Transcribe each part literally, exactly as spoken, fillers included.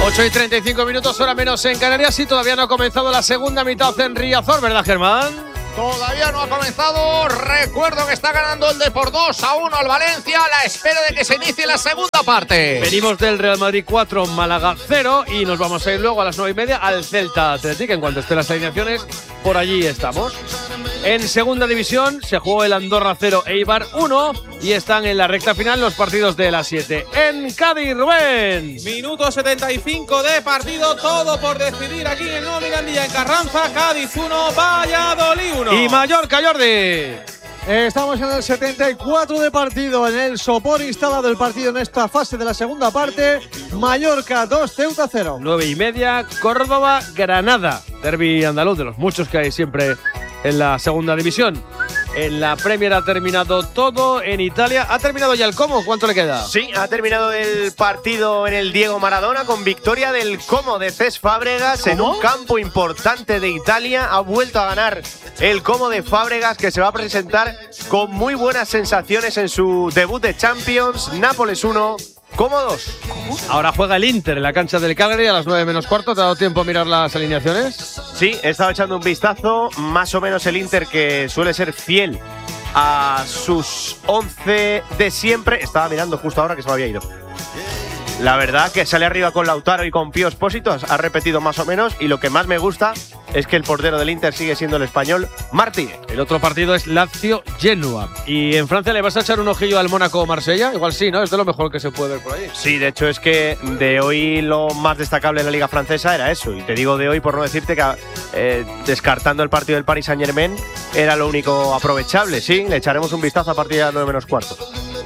ocho y treinta y cinco minutos, hora menos en Canarias, y todavía no ha comenzado la segunda mitad en Riazor, ¿verdad, Germán? Todavía no ha comenzado. Recuerdo que está ganando el Depor dos a uno al Valencia a la espera de que se inicie la segunda parte. Venimos del Real Madrid cuatro, Málaga cero, y nos vamos a ir luego a las nueve y media al Celta Athletic. En cuanto estén las alineaciones, por allí estamos. En segunda división se jugó el Andorra cero, Eibar uno, y están en la recta final los partidos de las siete. En Cádiz, Rubén. Minuto setenta y cinco de partido, todo por decidir aquí en Nuevo Mirandilla, en Carranza. Cádiz uno, Valladolid uno. Y Mallorca, Jordi. Estamos en el setenta y cuatro de partido, en el sopor instalado el partido en esta fase de la segunda parte. Mallorca dos, Ceuta cero. nueve y media, Córdoba, Granada. Derbi andaluz, de los muchos que hay siempre en la segunda división. En la Premier ha terminado todo. En Italia ha terminado ya el Como. ¿Cuánto le queda? Sí, ha terminado el partido en el Diego Maradona con victoria del Como de Cesc Fábregas. ¿Cómo? En un campo importante de Italia. Ha vuelto a ganar el Como de Fábregas, que se va a presentar con muy buenas sensaciones en su debut de Champions. Nápoles uno, Como dos. Ahora juega el Inter en la cancha del Cagliari a las nueve menos cuarto. ¿Te ha dado tiempo a mirar las alineaciones? Sí, he estado echando un vistazo. Más o menos el Inter, que suele ser fiel a sus once de siempre. Estaba mirando justo ahora que se me había ido. La verdad que sale arriba con Lautaro y con Pío Espósito. Ha repetido más o menos. Y lo que más me gusta es que el portero del Inter sigue siendo el español Martí. El otro partido es Lazio-Genoa. ¿Y en Francia le vas a echar un ojillo al Mónaco-Marsella? Igual sí, ¿no? Es de lo mejor que se puede ver por ahí. Sí, de hecho es que de hoy lo más destacable en la Liga Francesa era eso. Y te digo de hoy por no decirte que eh, descartando el partido del Paris Saint-Germain era lo único aprovechable. Sí, le echaremos un vistazo a partir de las nueve menos cuarto.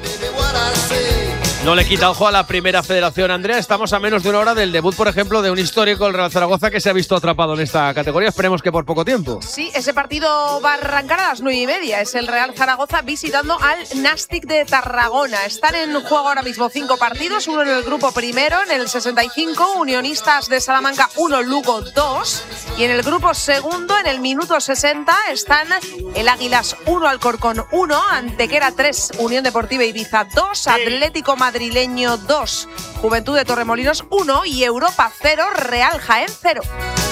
No le quita ojo a la primera federación, Andrea. Estamos a menos de una hora del debut, por ejemplo, de un histórico, el Real Zaragoza, que se ha visto atrapado en esta categoría. Esperemos que por poco tiempo. Sí, ese partido va a arrancar a las nueve y media. Es el Real Zaragoza visitando al Nàstic de Tarragona. Están en juego ahora mismo cinco partidos. Uno en el grupo primero, en el sesenta y cinco, Unionistas de Salamanca uno, Lugo dos. Y en el grupo segundo, en el minuto sesenta, están el Águilas uno, Alcorcón uno, Antequera tres, Unión Deportiva Ibiza dos, Atlético Madrileño dos, Juventud de Torremolinos uno y Europa cero, Real Jaén cero.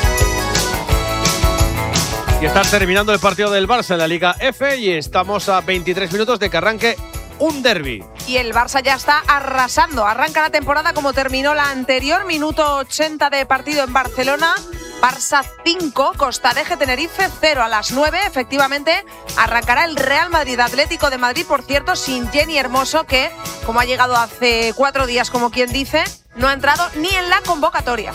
Y está terminando el partido del Barça en la Liga F y estamos a veintitrés minutos de que arranque un derbi. Y el Barça ya está arrasando. Arranca la temporada como terminó la anterior. Minuto ochenta de partido en Barcelona. Barça cinco, Costadeje Tenerife cero. A las nueve, efectivamente, arrancará el Real Madrid Atlético de Madrid, por cierto, sin Jenny Hermoso, que, como ha llegado hace cuatro días, como quien dice, no ha entrado ni en la convocatoria.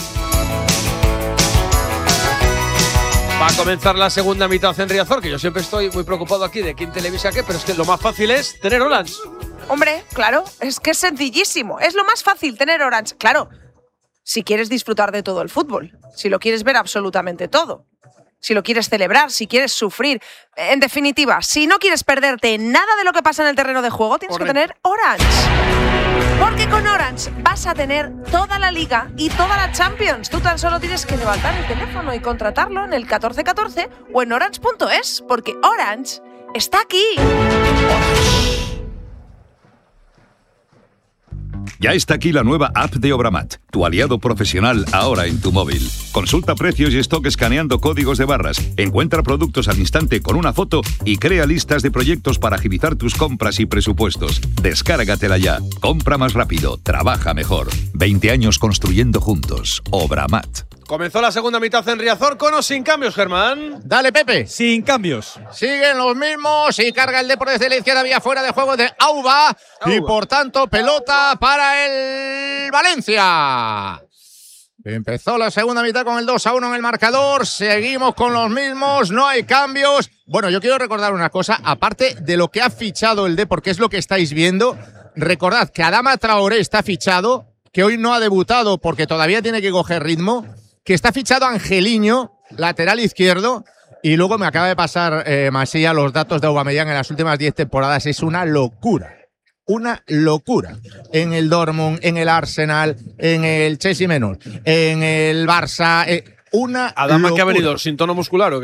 Va a comenzar la segunda mitad en Riazor, que yo siempre estoy muy preocupado aquí de quién televisa qué, pero es que lo más fácil es tener Orange. Hombre, claro, es que es sencillísimo. Es lo más fácil tener Orange. Claro, si quieres disfrutar de todo el fútbol, si lo quieres ver absolutamente todo, si lo quieres celebrar, si quieres sufrir. En definitiva, si no quieres perderte nada de lo que pasa en el terreno de juego, tienes Correcto. que tener Orange. Porque con Orange vas a tener toda la Liga y toda la Champions. Tú tan solo tienes que levantar el teléfono y contratarlo en el catorce catorce o en orange punto es, porque Orange está aquí. Ya está aquí la nueva app de Obramat, tu aliado profesional ahora en tu móvil. Consulta precios y stock escaneando códigos de barras, encuentra productos al instante con una foto y crea listas de proyectos para agilizar tus compras y presupuestos. Descárgatela ya. Compra más rápido, trabaja mejor. veinte años construyendo juntos. Obramat. Comenzó la segunda mitad en Riazor, con o sin cambios, Germán. Dale, Pepe. Sin cambios. Siguen los mismos y carga el Depor desde la izquierda, vía fuera de juego de Auba. Auba. Y por tanto, pelota para el Valencia. Empezó la segunda mitad con el dos a uno en el marcador. Seguimos con los mismos, no hay cambios. Bueno, yo quiero recordar una cosa, aparte de lo que ha fichado el Depor, que es lo que estáis viendo. Recordad que Adama Traoré está fichado, que hoy no ha debutado porque todavía tiene que coger ritmo. Que está fichado Angeliño, lateral izquierdo, y luego me acaba de pasar eh, Masía los datos de Aubameyang en las últimas diez temporadas. Es una locura, una locura. En el Dortmund, en el Arsenal, en el Chelsea menos, en el Barça, eh, una Adama, locura. ¿que ha venido sin tono muscular o qué?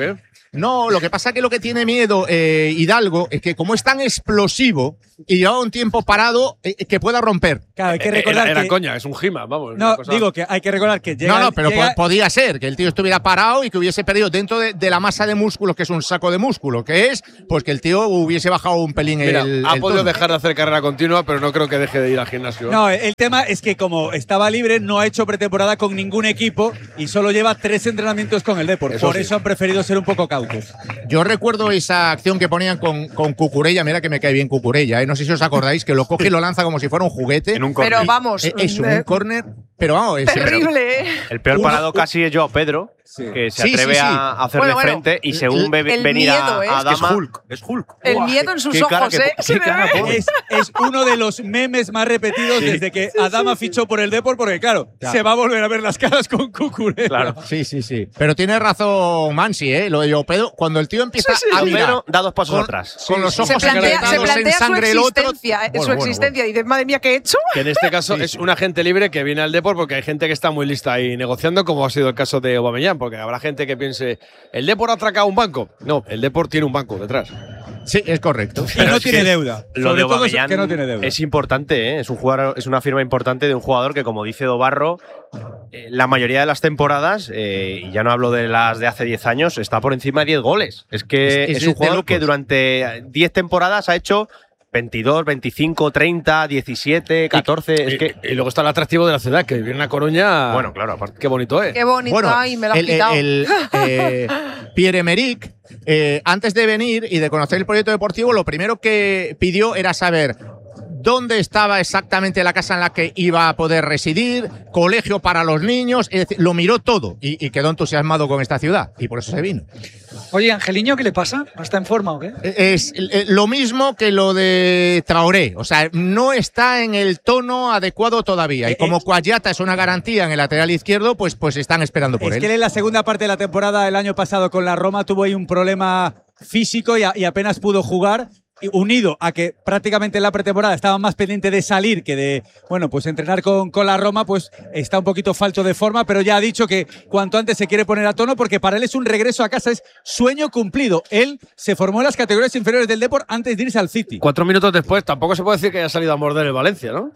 No, lo que pasa es que lo que tiene miedo eh, Hidalgo es que como es tan explosivo y lleva un tiempo parado, eh, que pueda romper. Claro, hay que recordar era, era que… coña, es un Gima, vamos. No, cosa… digo que hay que recordar que llega… No, no, pero llega… po podía ser que el tío estuviera parado y que hubiese perdido dentro de, de la masa de músculos, que es un saco de músculo, que es, pues que el tío hubiese bajado un pelín Mira, el ha el podido tono. dejar de hacer carrera continua, pero no creo que deje de ir al gimnasio. No, el tema es que como estaba libre, no ha hecho pretemporada con ningún equipo y solo lleva tres entrenamientos con el Depor. Eso Por sí. eso han preferido ser un poco cautos. Yo recuerdo esa acción que ponían con, con Cucurella, mira que me cae bien Cucurella, ¿eh? No sé si os acordáis, que lo coge y lo lanza como si fuera un juguete. En un Pero córner. vamos, Eh, Eso, eh, un córner, pero vamos, es terrible, ¿eh? El peor Uno- parado casi es Joao Pedro, que se Sí, atreve sí, sí. a hacerle Bueno, bueno, frente y según ve el venir miedo, a, ¿eh? a Es que es Dama… Hulk, es Hulk. El Buah, miedo en sus qué cara ojos, que- ¿eh? qué Se le cara ve. pone. Es, es uno de los memes más repetidos desde que Adama fichó por el Depor, porque claro, Ya. se va a volver a ver las caras con Cucurella. Claro. Sí, sí, sí. Pero tiene razón Mansi, ¿eh? Lo de Joao Pedro, cuando el tío empieza Sí, sí, a sí. mirar Pedro da dos pasos con, atrás. con los Se ojos plantea, se encantados en plantea su sangre el otro. existencia, eh, Bueno, su bueno, existencia. Dices, madre mía, ¿qué he hecho? Que en este caso es un agente libre que viene al Depor porque hay gente que está muy lista ahí negociando, como ha sido el caso de Aubameyang, porque habrá gente que piense, ¿el Depor ha atracado un banco? No, el Depor tiene un banco detrás. Sí, es correcto. Y no es tiene que deuda. Lo Sobre de todo es Aubameyang que no tiene deuda. es importante, ¿eh? es, un jugador, es una firma importante de un jugador que, como dice Dobarro, eh, la mayoría de las temporadas, eh, y ya no hablo de las de hace diez años, está por encima de diez goles. Es que Es- es, es un de jugador locos. que durante diez temporadas ha hecho veintidós, veinticinco, treinta, diecisiete, catorce. Y, es que, y luego está el atractivo de la ciudad, que vivir en La Coruña. bueno, claro, aparte. Qué bonito es. Qué bonito, Bueno, ay, me lo has el, quitado. el, eh, Pierre-Emerick, eh, antes de venir y de conocer el proyecto deportivo, lo primero que pidió era saber dónde estaba exactamente la casa en la que iba a poder residir, colegio para los niños, es decir, lo miró todo y, y quedó entusiasmado con esta ciudad y por eso se vino. Oye, Angeliño, ¿qué le pasa? ¿No está en forma o qué? Es eh, lo mismo que lo de Traoré, o sea, no está en el tono adecuado todavía y como Cuayata es una garantía en el lateral izquierdo, pues, pues están esperando por Es él. que él en la segunda parte de la temporada el año pasado con la Roma tuvo ahí un problema físico y, a- y apenas pudo jugar. Y unido a que prácticamente en la pretemporada estaba más pendiente de salir que de, bueno, pues entrenar con, con la Roma, pues está un poquito falto de forma, pero ya ha dicho que cuanto antes se quiere poner a tono porque para él es un regreso a casa, es sueño cumplido. Él se formó en las categorías inferiores del Depor antes de irse al City. Cuatro minutos después, tampoco se puede decir que haya salido a morder el Valencia, ¿no?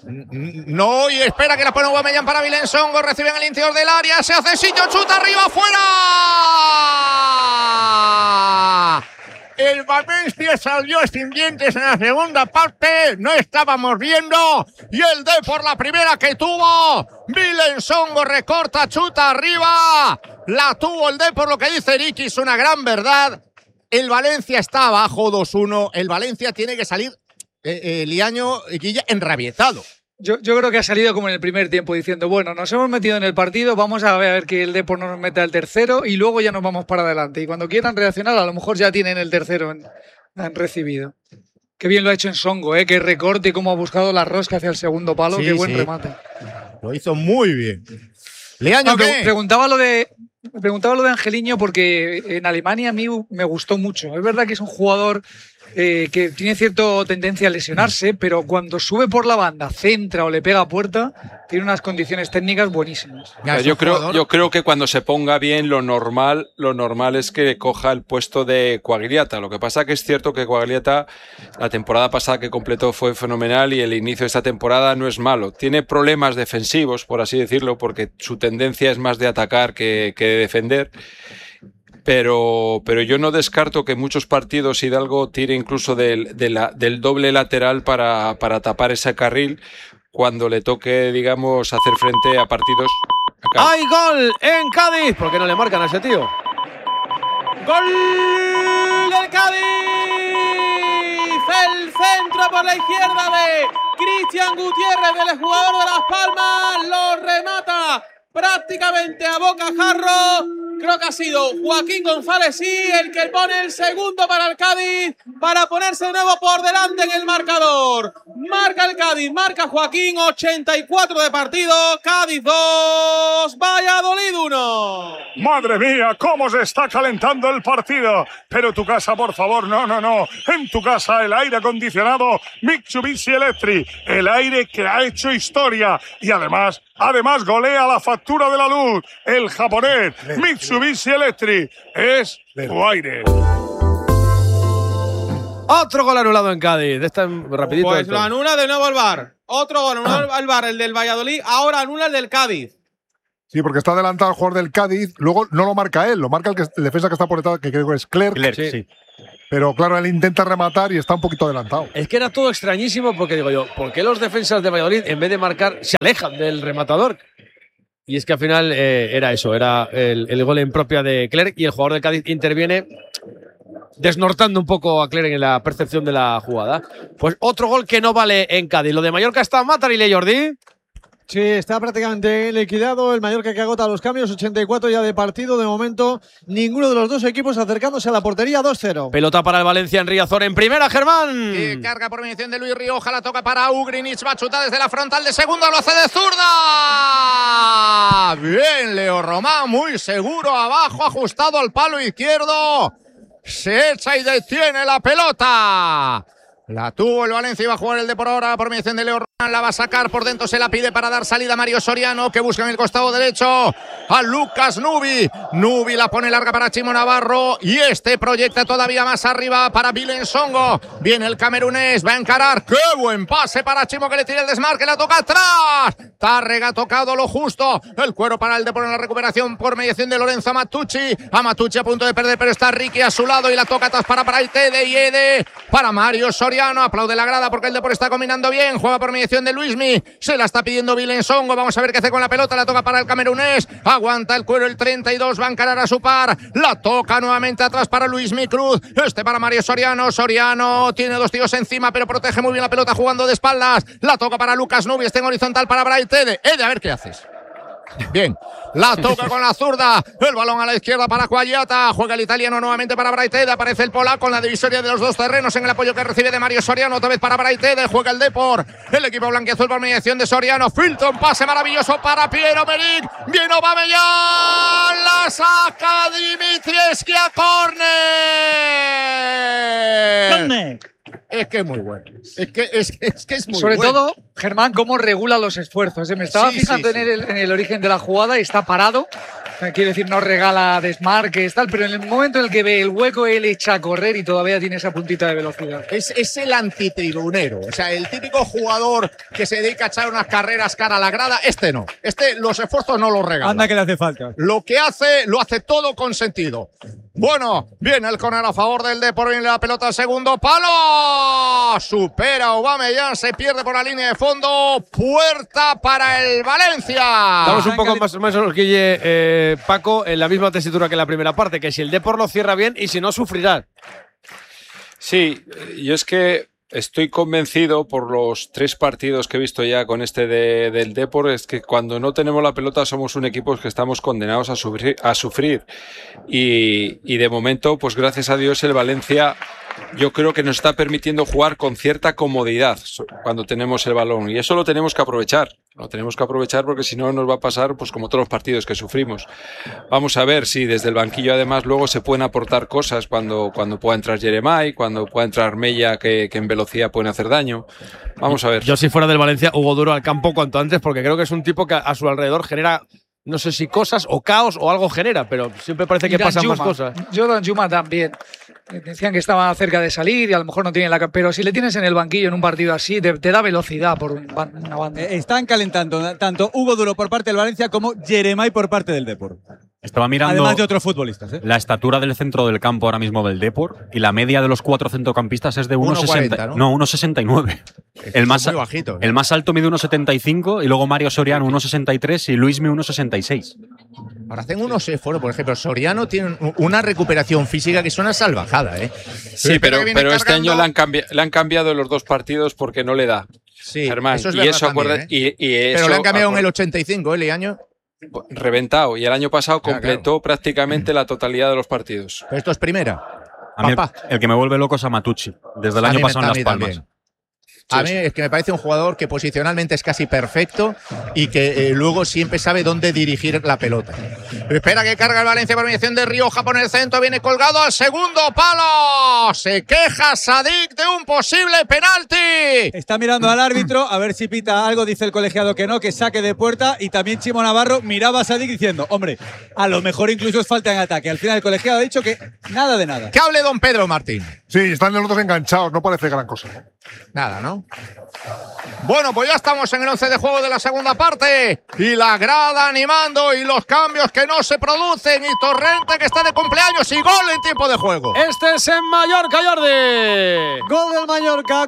No, y espera que la pone Aubameyang para Vilensongo, recibe en el interior del área, se hace sitio, chuta arriba, fuera. El Valencia salió sin dientes en la segunda parte, no estábamos viendo, y el Depor la primera que tuvo, Vilensongo recorta, chuta arriba, la tuvo el Depor, lo que dice Ricky es una gran verdad, el Valencia está abajo dos uno, el Valencia tiene que salir, eh, eh, Liaño Guilla, enrabietado. Yo, yo creo que ha salido como en el primer tiempo diciendo, bueno, nos hemos metido en el partido, vamos a ver que el Depor nos meta el tercero y luego ya nos vamos para adelante. Y cuando quieran reaccionar, a lo mejor ya tienen el tercero en, han recibido. Qué bien lo ha hecho en Songo, ¿eh? Qué recorte y cómo ha buscado la rosca hacia el segundo palo. Sí, Qué buen sí. remate. Lo hizo muy bien. Liaño, No, pre- ¿qué? preguntaba lo de preguntaba lo de Angeliño porque en Alemania a mí me gustó mucho. Es verdad que es un jugador eh, que tiene cierta tendencia a lesionarse, pero cuando sube por la banda, centra o le pega a puerta, tiene unas condiciones técnicas buenísimas. Ya, es yo un creo, jugador- yo creo que cuando se ponga bien, lo normal, lo normal es que coja el puesto de Quagliata. Lo que pasa que es cierto que Quagliata, la temporada pasada que completó fue fenomenal y el inicio de esta temporada no es malo. Tiene problemas defensivos, por así decirlo, porque su tendencia es más de atacar que, que de defender. Pero, pero yo no descarto que muchos partidos Hidalgo tire incluso del, de la, del doble lateral para, para tapar ese carril cuando le toque, digamos, hacer frente a partidos. Acá. ¡Hay gol en Cádiz! ¿Por qué no le marcan a ese tío? ¡Gol del Cádiz! El centro por la izquierda de Cristian Gutiérrez, del jugador de Las Palmas. Lo remata prácticamente a bocajarro. Creo que ha sido Joaquín González, sí, el que pone el segundo para el Cádiz, para ponerse de nuevo por delante en el marcador. Marca el Cádiz, marca Joaquín, ochenta y cuatro de partido, Cádiz dos, Valladolid uno. Madre mía, cómo se está calentando el partido. Pero tu casa, por favor, no, no, no. En tu casa el aire acondicionado Mitsubishi Electric. El aire que ha hecho historia. Y además, además golea la factura de la luz. El japonés Mitsubishi Electric es tu aire. Otro gol anulado en Cádiz. De esta rapidito. Pues lo anula de nuevo el V A R. Otro gol anula el V A R, el del Valladolid. Ahora anula el del Cádiz. Sí, porque está adelantado el jugador del Cádiz. Luego no lo marca él, lo marca el, que, el defensa que está por detrás, que creo que es Clerc. Clerc, sí. sí. Pero claro, él intenta rematar y está un poquito adelantado. Es que era todo extrañísimo porque digo yo, ¿por qué los defensas de Valladolid en vez de marcar se alejan del rematador? Y es que al final eh, era eso, era el, el gol en propia de Clerc y el jugador del Cádiz interviene desnortando un poco a Clerc en la percepción de la jugada. Pues otro gol que no vale en Cádiz. Lo de Mallorca está Matarile, Jordi. Sí, está prácticamente liquidado el Mallorca que agota los cambios, ochenta y cuatro ya de partido. De momento, ninguno de los dos equipos acercándose a la portería, dos cero. Pelota para el Valencia en Riazor en primera, Germán. Y carga por mediación de Luis Rioja, la toca para Ugrinic, va a chutar desde la frontal de segunda, lo hace de zurda. Bien, Leo Román, muy seguro, abajo, ajustado al palo izquierdo. Se echa y detiene la pelota. La tuvo el Valencia, iba a jugar el de por ahora por mediación de Leo Román, la va a sacar por dentro, se la pide para dar salida a Mario Soriano, que busca en el costado derecho a Lucas Nubi. Nubi la pone larga para Chimo Navarro y este proyecta todavía más arriba para Vilen Songo. Viene el camerunés, va a encarar, qué buen pase para Chimo que le tira el desmarque, la toca atrás. Tárrega ha tocado lo justo, el cuero para el Depor en la recuperación por mediación de Lorenzo Amatucci. Amatucci a punto de perder, pero está Ricky a su lado y la toca atrás para Praitede y Ede para Mario Soriano. Aplaude la grada porque el Depor está combinando bien, juega por mediación de Luismi, se la está pidiendo Vilen Songo, vamos a ver qué hace con la pelota, la toca para el camerunés, aguanta el cuero el treinta y dos, va a encarar a su par, la toca nuevamente atrás para Luismi Cruz, este para Mario Soriano, Soriano tiene dos tíos encima pero protege muy bien la pelota jugando de espaldas, la toca para Lucas Nubi, está en horizontal para Bright Ede, Ede a ver qué haces. Bien, la toca con la zurda, el balón a la izquierda para Quagliata, juega el italiano nuevamente para Braitede, aparece el polaco en la divisoria de los dos terrenos en el apoyo que recibe de Mario Soriano, otra vez para Braitede, juega el Depor, el equipo blanquiazul por mediación de Soriano, filtra un pase maravilloso para Piero Emerick, viene Aubameyang, la saca Dimitrievski a córner. ¡Córner! Es que es muy bueno. Es que es, es, que es muy Sobre bueno. todo, Germán, cómo regula los esfuerzos. ¿eh? Me estaba Sí, fijando sí, en, sí. el, en el origen de la jugada y está parado. Quiere decir, no regala desmarques, tal, pero en el momento en el que ve el hueco, él echa a correr y todavía tiene esa puntita de velocidad. Es, es el antitribunero, o sea, el típico jugador que se dedica a echar unas carreras cara a la grada, este no. Este los esfuerzos no los regala. Anda que le hace falta. Lo que hace, lo hace todo con sentido. Bueno, viene el córner a favor del Depor, viene la pelota al segundo palo. Supera Aubameyang, se pierde por la línea de fondo. Puerta para el Valencia. Estamos un poco más, más o menos, Guille, eh, Paco, en la misma tesitura que en la primera parte, que si el Depor lo cierra bien y si no, sufrirá. Sí, yo es que estoy convencido por los tres partidos que he visto ya con este de, del Depor, es que cuando no tenemos la pelota somos un equipo que estamos condenados a sufrir. A sufrir. Y, y de momento, pues gracias a Dios, el Valencia yo creo que nos está permitiendo jugar con cierta comodidad cuando tenemos el balón. Y eso lo tenemos que aprovechar. Lo tenemos que aprovechar porque si no nos va a pasar pues como todos los partidos que sufrimos. Vamos a ver si desde el banquillo además luego se pueden aportar cosas cuando, cuando pueda entrar Jeremai, cuando pueda entrar Mella que, que en velocidad pueden hacer daño. Vamos a ver. Yo si fuera del Valencia, Hugo Duro al campo cuanto antes porque creo que es un tipo que a su alrededor genera, no sé si cosas o caos o algo genera, pero siempre parece que pasan más cosas. Yo Danjuma también. Decían que estaba cerca de salir y a lo mejor no tiene la... Pero si le tienes en el banquillo en un partido así, te, te da velocidad por un, una banda. Están calentando tanto Hugo Duro por parte del Valencia como Jeremai por parte del Depor. Estaba mirando Además de otros futbolistas. ¿eh? La estatura del centro del campo ahora mismo del Depor y la media de los cuatro centrocampistas es de uno sesenta. ¿no? No, uno sesenta y nueve. El más, muy bajito, ¿eh? el más alto mide uno setenta y cinco y luego Mario Soriano uno sesenta y tres y Luismi uno sesenta y seis. Ahora hacen unos esfuerzos, por ejemplo, Soriano tiene una recuperación física que es una salvajada, ¿eh? Sí, pero, pero este cargando... año le han, cambi- le han cambiado los dos partidos porque no le da. Sí, Germán, eso es y verdad eso también, acuerda, ¿eh? y, y eso, Pero le han cambiado en acuerda, el ochenta y cinco, ¿eh, Liaño? Reventado. Y el año pasado Claro, completó claro. prácticamente la totalidad de los partidos. Pero esto es primera. A mí el, el que me vuelve loco es Amatucci, desde el año pasado en Las Palmas. También. A mí es que me parece un jugador que posicionalmente es casi perfecto y que eh, luego siempre sabe dónde dirigir la pelota. Espera que carga el Valencia por mediación de Rioja por el centro, viene colgado al segundo palo. Se queja Sadik de un posible penalti. Está mirando al árbitro a ver si pita algo, dice el colegiado que no, que saque de puerta, y también Chimo Navarro miraba a Sadik diciendo, hombre, a lo mejor incluso es falta en ataque. Al final el colegiado ha dicho que nada de nada. Que hable don Pedro Martín. Sí, están los dos enganchados, no parece gran cosa, ¿no? Nada, ¿no? Bueno, pues ya estamos en el once de juego de la segunda parte. Y la grada animando y los cambios que no se producen. Y Torrente que está de cumpleaños y gol en tiempo de juego. Este es en Mallorca, Jordi. Gol del Mallorca,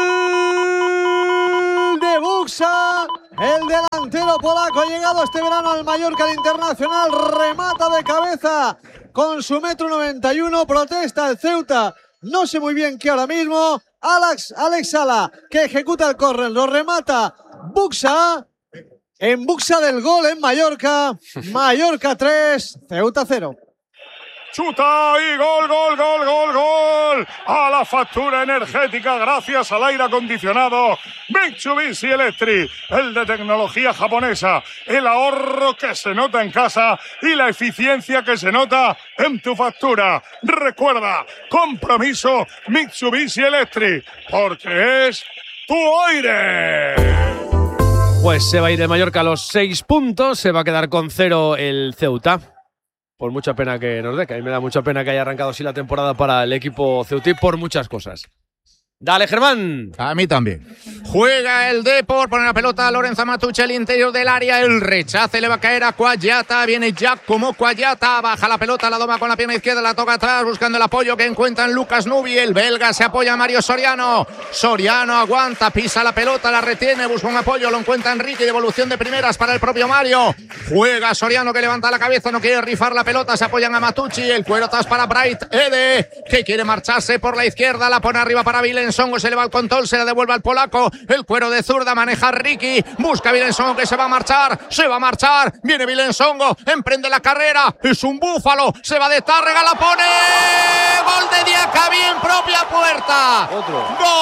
gol de Buxa. El delantero polaco ha llegado este verano al Mallorca, al Internacional. Remata de cabeza con su metro noventa y uno. Protesta el Ceuta. No sé muy bien qué ahora mismo. Alex, Alex Sala, que ejecuta el córner, lo remata Buxa. En Buxa del gol en Mallorca. Mallorca tres, Ceuta cero. Chuta y gol, gol, gol, gol, gol. A la factura energética gracias al aire acondicionado Mitsubishi Electric, el de tecnología japonesa. El ahorro que se nota en casa y la eficiencia que se nota en tu factura. Recuerda, compromiso Mitsubishi Electric, porque es tu aire. Pues se va a ir de Mallorca a los seis puntos, se va a quedar con cero el Ceuta. Por mucha pena que nos dé, que a mí me da mucha pena que haya arrancado así la temporada para el equipo ceutí por muchas cosas. Dale, Germán. A mí también. Juega el Depor, pone la pelota a Lorenzo Matucci al interior del área, el rechace le va a caer a Cuayata, viene Giacomo Cuayata, baja la pelota, la doma con la pierna izquierda, la toca atrás, buscando el apoyo que encuentra en Lucas Nubi, el belga se apoya a Mario Soriano, Soriano aguanta, pisa la pelota, la retiene, busca un apoyo, lo encuentra Enrique, devolución de primeras para el propio Mario, juega Soriano que levanta la cabeza, no quiere rifar la pelota, se apoyan a Matucci, el cuero atrás para Bright Ede, que quiere marcharse por la izquierda, la pone arriba para Vilensongo, se le va el control, se la devuelve al polaco, el cuero de zurda, maneja Ricky, busca Vilensongo que se va a marchar, se va a marchar, viene Vilensongo, emprende la carrera, es un búfalo, se va de Tárrega, la pone, gol de Diacabí en propia puerta, otro,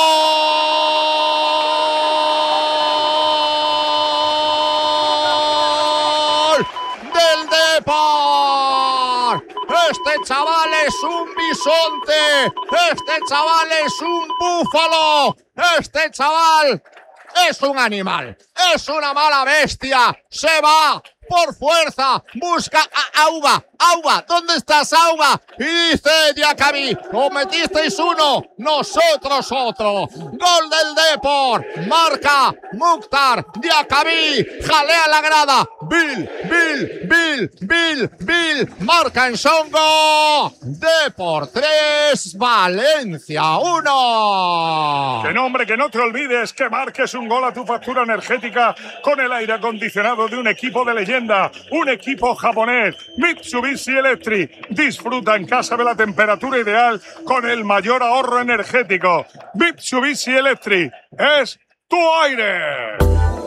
gol del Depor. Este chaval es un bisonte, este chaval es un búfalo, este chaval es un animal, es una mala bestia, se va por fuerza, busca a Auba, Auba, ¿dónde estás, Auba? Y dice Diacabí, cometisteis uno, nosotros otro, gol del Depor, marca Mukhtar Diacabí, jalea la grada, Bill, Bill, Bill, Bill, Bill, marca en Songo, Depor tres, Valencia uno. Que no, hombre, que no te olvides que marques un gol a tu factura energética con el aire acondicionado de un equipo de leyenda, un equipo japonés, Mitsubishi Electric. Disfruta en casa de la temperatura ideal con el mayor ahorro energético. Mitsubishi Electric es tu aire.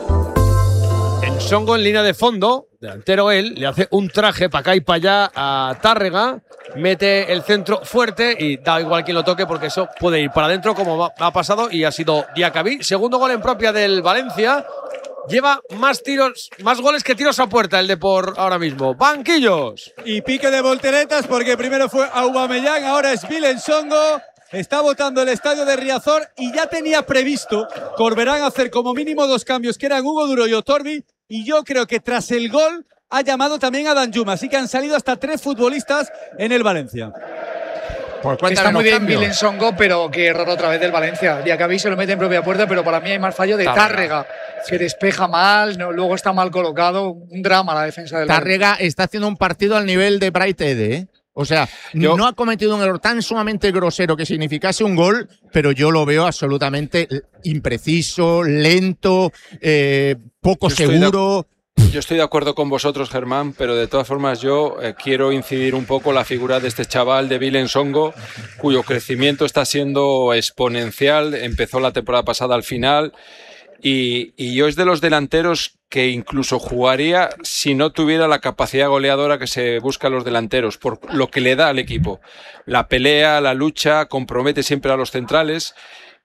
En Songo en línea de fondo, delantero él, le hace un traje para acá y para allá a Tárrega, mete el centro fuerte y da igual quien lo toque porque eso puede ir para adentro como ha pasado y ha sido Diacabí. Segundo gol en propia del Valencia. Lleva más tiros, más goles que tiros a puerta el Depor ahora mismo. Banquillos. Y pique de volteretas porque primero fue Aubameyang, ahora es Vilensongo. Está votando el estadio de Riazor y ya tenía previsto Corberán hacer como mínimo dos cambios, que eran Hugo Duro y Otorbi. Y yo creo que tras el gol ha llamado también a Danjuma. Así que han salido hasta tres futbolistas en el Valencia. Pues está muy bien Vilensongo, pero qué error otra vez del Valencia. Diacabí se lo mete en propia puerta, pero para mí hay más fallo de Tárrega, que despeja mal, no, luego está mal colocado. Un drama la defensa del Tárrega Valencia. Está haciendo un partido al nivel de Bright Ede, ¿eh? O sea, yo, no ha cometido un error tan sumamente grosero que significase un gol, pero yo lo veo absolutamente impreciso, lento, eh, poco seguro. Yo estoy de acuerdo con vosotros, Germán, pero de todas formas yo eh, quiero incidir un poco la figura de este chaval de Vilensongo, cuyo crecimiento está siendo exponencial. Empezó la temporada pasada al final y, y yo es de los delanteros que incluso jugaría si no tuviera la capacidad goleadora que se busca a los delanteros, por lo que le da al equipo. La pelea, la lucha, compromete siempre a los centrales.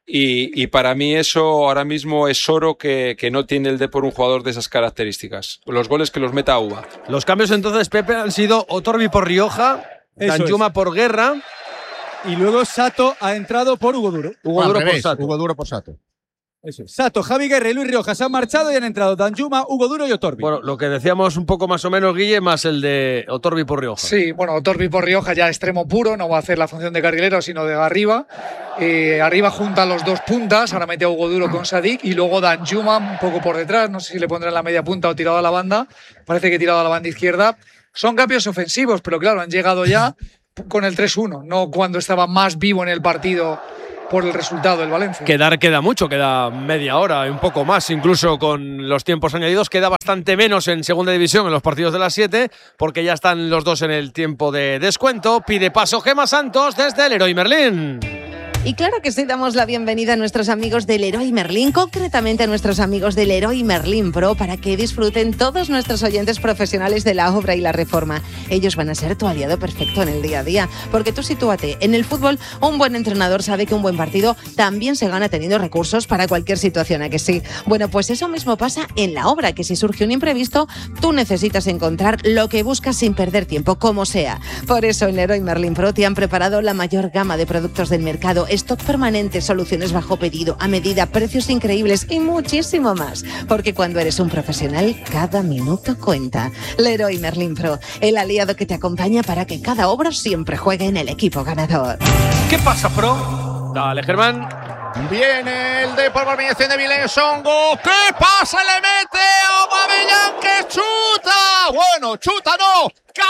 Y, y para mí eso ahora mismo es oro que, que no tiene el Depor un jugador de esas características. Los goles que los meta Uva. Los cambios entonces, Pepe, han sido Otorbi por Rioja, Danjuma es. por Guerra. Y luego Sato ha entrado por Hugo Duro. Hugo Duro por Sato. Hugo Duro por Sato. Eso es. Sato, Javi Guerra y Luis Rioja se han marchado y han entrado Danjuma, Hugo Duro y Otorbi. Bueno, lo que decíamos un poco más o menos, Guille, más el de Otorbi por Rioja. Sí, bueno, Otorbi por Rioja ya extremo puro, no va a hacer la función de carrilero, sino de arriba. Eh, arriba juntan los dos puntas, ahora mete a Hugo Duro con Sadik y luego Danjuma un poco por detrás, no sé si le pondrán la media punta o tirado a la banda, parece que tirado a la banda izquierda. Son cambios ofensivos, pero claro, han llegado ya con el tres uno, no cuando estaba más vivo en el partido por el resultado del Valencia. Quedar queda mucho, queda media hora, un poco más, incluso con los tiempos añadidos. Queda bastante menos en segunda división en los partidos de las siete, porque ya están los dos en el tiempo de descuento. Pide paso Gemma Santos desde el Leroy Merlin. Y claro que sí, damos la bienvenida a nuestros amigos del Leroy Merlin, concretamente a nuestros amigos del Leroy Merlin Pro, para que disfruten todos nuestros oyentes profesionales de la obra y la reforma. Ellos van a ser tu aliado perfecto en el día a día, porque tú sitúate, en el fútbol un buen entrenador sabe que un buen partido también se gana teniendo recursos para cualquier situación, ¿a que sí? Bueno, pues eso mismo pasa en la obra, que si surge un imprevisto, tú necesitas encontrar lo que buscas sin perder tiempo, como sea. Por eso en Leroy Merlin Pro te han preparado la mayor gama de productos del mercado, stock permanente, soluciones bajo pedido, a medida, precios increíbles y muchísimo más. Porque cuando eres un profesional, cada minuto cuenta. Leroy Merlin Pro, el aliado que te acompaña para que cada obra siempre juegue en el equipo ganador. ¿Qué pasa, Pro? Dale, Germán. Viene el de por mediación de Vilén Songo. ¿Qué pasa? Le mete a Aubameyang que chuta. Bueno, chuta no.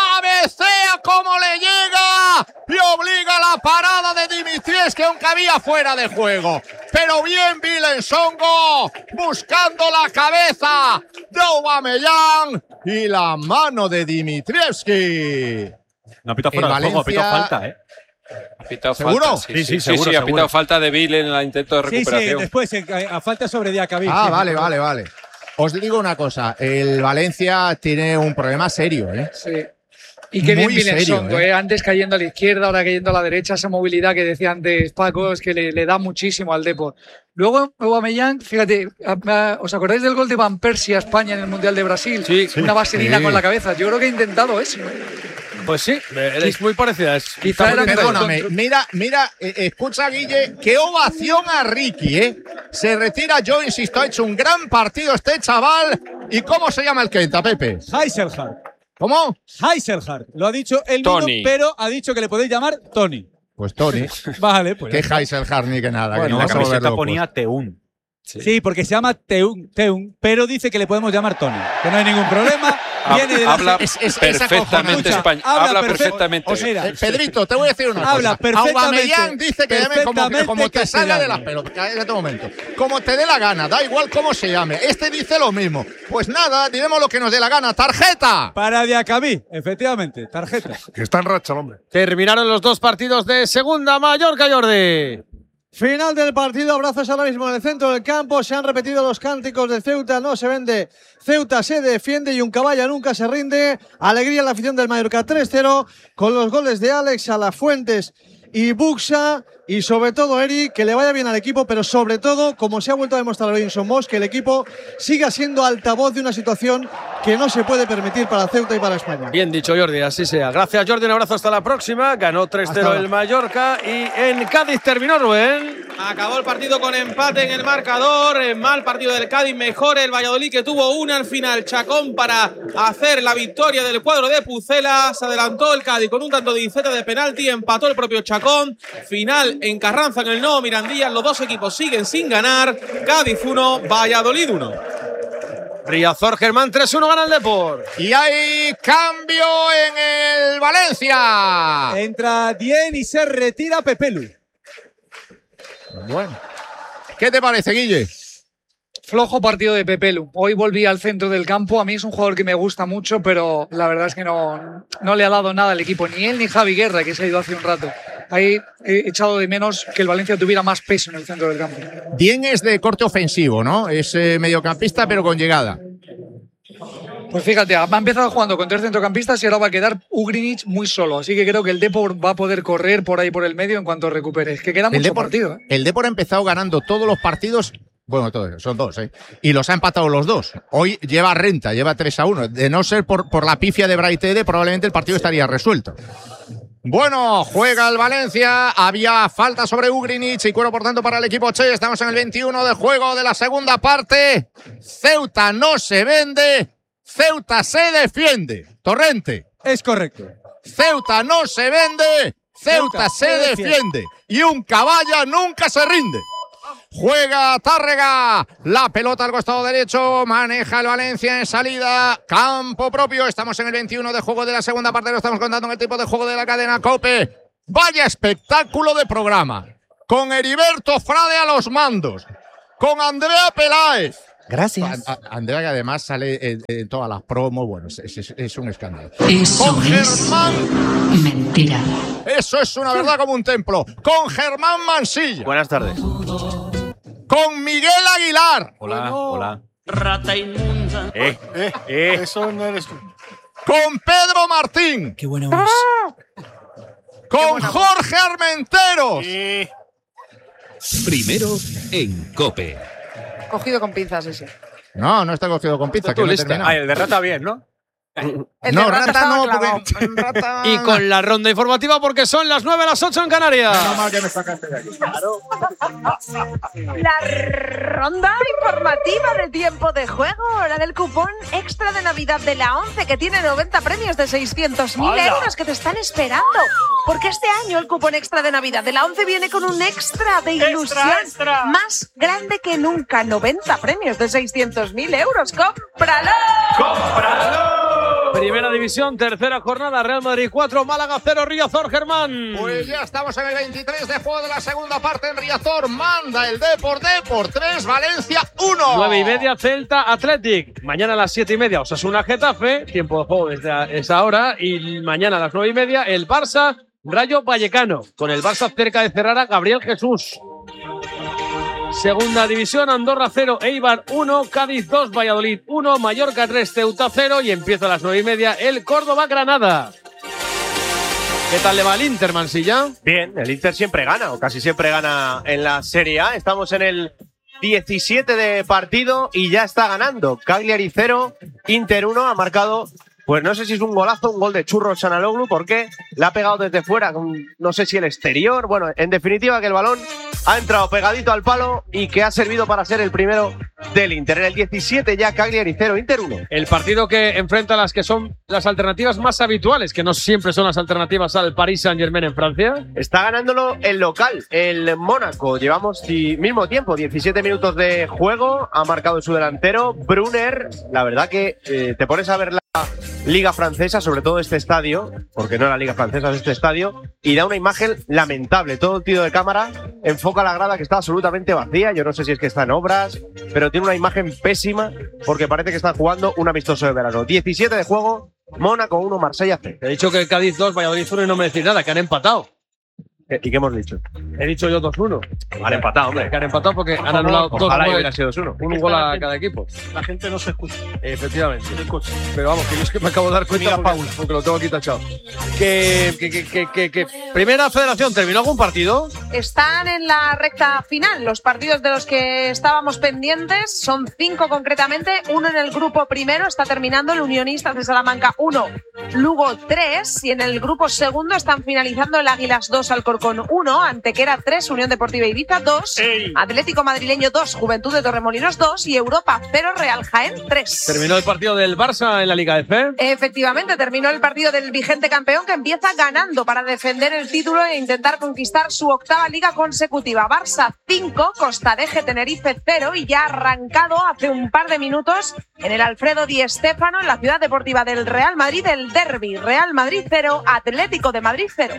Cabecea como le llega y obliga a la parada de Dimitrievski, aunque había fuera de juego. Pero bien Vilén Songo buscando la cabeza de Aubameyang y la mano de Dimitrievski. No ha pitado fuera de juego, ha pitado falta, ¿eh? Ha pitado ¿Seguro? falta. Sí, sí, sí, sí, sí, sí ha pitado falta de Bill en el intento de recuperación. Sí, sí, después eh, a falta sobre Diacabí. Ah, sí, vale, sí, vale, vale. Os digo una cosa, el Valencia tiene un problema serio, ¿eh? Sí. Y qué bien Muy Vilén serio, Songo, ¿eh? ¿eh? Antes cayendo a la izquierda, ahora cayendo a la derecha, esa movilidad que decía antes Paco, es que le, le da muchísimo al Depor. Luego, Aubameyang, fíjate, ¿os acordáis del gol de Van Persie a España en el Mundial de Brasil? Sí. Una vaselina Sí. con la cabeza. Yo creo que ha intentado eso. Pues sí, es muy parecida. Es, Quizá era Perdóname, mira, mira, eh, escucha Guille, qué ovación a Ricky, ¿eh? Se retira, yo insisto, ha hecho un gran partido este chaval. ¿Y cómo se llama el Kenta, Pepe? Heiselhardt. ¿Cómo? Heiselhardt. Lo ha dicho él mismo, Tony. pero ha dicho que le podéis llamar Tony. Pues Tony. Vale, pues. Qué Heiselhardt ni que nada. Bueno, que en no la vas a volver camiseta locos. ponía Teun. Sí. sí, porque se llama Teun, Teun, pero dice que le podemos llamar Tony. Que no hay ningún problema. Viene de la Habla es- es- es perfectamente acojonante. español. Habla Habla perfe- perfectamente. o sea, Eh, Pedrito, te voy a decir una Habla cosa. perfectamente- Aubameyang dice que llame como, perfectamente como te salga de las castellano. pelotas. En este momento. Como te dé la gana, da igual cómo se llame. Este dice lo mismo. Pues nada, diremos lo que nos dé la gana. ¡Tarjeta! Para Diacabí, efectivamente, tarjeta. Que está en racha el hombre. Terminaron los dos partidos de segunda. Mallorca, Jordi. Final del partido, abrazos ahora mismo en el centro del campo. Se han repetido los cánticos de Ceuta, no se vende. Ceuta se defiende y un caballa nunca se rinde. Alegría en la afición del Mallorca tres cero con los goles de Alex, Alafuentes y Buxa. Y sobre todo, Eric, que le vaya bien al equipo, pero sobre todo, como se ha vuelto a demostrar Robinson Moss, que el equipo siga siendo altavoz de una situación que no se puede permitir para Ceuta y para España. Bien dicho, Jordi, así sea. Gracias, Jordi. Un abrazo hasta la próxima. Ganó tres cero Hasta el ahora. Mallorca y en Cádiz terminó, Rubén. Acabó el partido con empate en el marcador. Eh, Mal partido del Cádiz, mejor el Valladolid, que tuvo una al final. Chacón para hacer la victoria del cuadro de Pucela. Se adelantó el Cádiz con un tanto de Iceta de penalti. Empató el propio Chacón. Final en Carranza, en el nuevo Mirandilla. Los dos equipos siguen sin ganar. Cádiz uno, Valladolid uno. Riazor, Germán, tres uno gana el Depor. Y hay cambio en el Valencia. Entra Dien y se retira Pepelu. Bueno. ¿Qué te parece, Guille? Flojo partido de Pepelu. Hoy volví al centro del campo. A mí es un jugador que me gusta mucho, pero la verdad es que no, no le ha dado nada al equipo. Ni él ni Javi Guerra, que se ha ido hace un rato. Ahí he echado de menos que el Valencia tuviera más peso en el centro del campo. Dien es de corte ofensivo, ¿no? Es eh, mediocampista, pero con llegada. Pues fíjate, ha empezado jugando con tres centrocampistas y ahora va a quedar Ugrinic muy solo. Así que creo que el Depor va a poder correr por ahí por el medio en cuanto recupere. Es que queda mucho Depor, partido. ¿eh? El Depor ha empezado ganando todos los partidos. Bueno, todos, son dos, ¿eh? Y los ha empatado los dos. Hoy lleva renta, lleva tres a uno. De no ser por, por la pifia de Braitede, probablemente el partido estaría resuelto. Bueno, juega el Valencia. Había falta sobre Ugrinic y cuero, por tanto, para el equipo Che. Estamos en el veintiuno de juego de la segunda parte. Ceuta no se vende. Ceuta se defiende. Torrente. Es correcto. Ceuta no se vende. Ceuta, Ceuta se, se defiende. defiende. Y un caballa nunca se rinde. Juega Tárrega, la pelota al costado derecho, maneja el Valencia en salida, campo propio. Estamos en el veintiuno de juego de la segunda parte, lo estamos contando en el tipo de juego de la cadena COPE. Vaya espectáculo de programa, con Heriberto Frade a los mandos, con Andrea Peláez. Gracias. A, a, Andrea, que además sale en, en todas las promos, bueno, es, es, es un escándalo. Eso con Germán. Es mentira. Eso es una verdad como un templo. Con Germán Mansilla. Buenas tardes. Con Miguel Aguilar. Hola, bueno. hola. Rata inmunda. Eh, eh, eh. Eso no eres tú. Con Pedro Martín. Qué buena voz. Con Jorge Armenteros. Eh. Primero en COPE. Cogido con pinzas ese. No, no está cogido con pinzas. Que no ah, el de Rata bien, ¿no? El no, rata, rata no, porque rata... Y con la ronda informativa porque son las nueve a las ocho en Canarias. Menos mal que me sacaste de aquí. Claro. La ronda informativa de tiempo de juego, la del cupón extra de Navidad de la ONCE, que tiene noventa premios de seiscientos mil euros que te están esperando. Porque este año el cupón extra de Navidad de la ONCE viene con un extra de ilusión extra, extra. más grande que nunca. noventa premios de seiscientos mil euros. ¡Cómpralo! ¡Cómpralo! Primera división, tercera jornada, Real Madrid cuatro, Málaga cero, Riazor, Germán. Pues ya estamos en el veintitrés de juego de la segunda parte en Riazor. Manda el Depor, Depor tres, Valencia uno. nueve y media, Celta Athletic. Mañana a las siete y media, Osasuna Getafe. Tiempo de juego desde esa hora. Y mañana a las nueve y media, el Barça Rayo Vallecano. Con el Barça cerca de cerrar a Gabriel Jesús. Segunda división, Andorra cero, Eibar uno, Cádiz dos, Valladolid uno, Mallorca tres, Ceuta cero y empieza a las nueve y media el Córdoba-Granada. ¿Qué tal le va al Inter, Mansilla? Bien, el Inter siempre gana, o casi siempre gana en la Serie A. Estamos en el diecisiete de partido y ya está ganando. Cagliari cero, Inter uno, ha marcado... Pues no sé si es un golazo, un gol de Churro Sanaloglu, porque la ha pegado desde fuera, no sé si el exterior. Bueno, en definitiva que el balón ha entrado pegadito al palo y que ha servido para ser el primero del Inter. En el diecisiete ya Cagliari cero, Inter uno. El partido que enfrenta las que son las alternativas más habituales, que no siempre son las alternativas al Paris Saint-Germain en Francia. Está ganándolo el local, el Mónaco. Llevamos mismo tiempo, diecisiete minutos de juego. Ha marcado su delantero, Brunner. La verdad que eh, te pones a ver la Liga Francesa, sobre todo este estadio, porque no la Liga Francesa, es este estadio, y da una imagen lamentable. Todo el tiro de cámara enfoca la grada que está absolutamente vacía. Yo no sé si es que está en obras, pero tiene una imagen pésima porque parece que está jugando un amistoso de verano. diecisiete de juego, Mónaco uno, Marsella cero. He dicho que el Cádiz dos, Valladolid uno y no me decís nada, que han empatado. ¿Y qué hemos dicho? He dicho yo dos uno. Han empatado, hombre. Que han empatado porque han anulado dos Ojalá goles. hubiera sido dos uno. Un gol a cada equipo. La gente no se escucha. Efectivamente. Pero vamos, que yo es que me acabo de dar cuenta porque, porque lo tengo aquí tachado. Que, que, que, que, que, que Primera Federación, ¿terminó algún partido? Están en la recta final. Los partidos de los que estábamos pendientes son cinco concretamente. Uno en el grupo primero está terminando, el Unionistas de Salamanca uno, Lugo tres. Y en el grupo segundo están finalizando el Águilas dos, Alcorcón uno, Antequera tres, Unión Deportiva Ibiza dos, Ey. Atlético Madrileño dos, Juventud de Torremolinos dos y Europa cero, Real Jaén tres. ¿Terminó el partido del Barça en la Liga F? Efectivamente, terminó el partido del vigente campeón, que empieza ganando para defender el título e intentar conquistar su octava liga consecutiva. Barça cinco, Costa Deje Tenerife cero, y ya ha arrancado hace un par de minutos en el Alfredo Di Stéfano, en la ciudad deportiva del Real Madrid, el derbi. Real Madrid cero, Atlético de Madrid cero.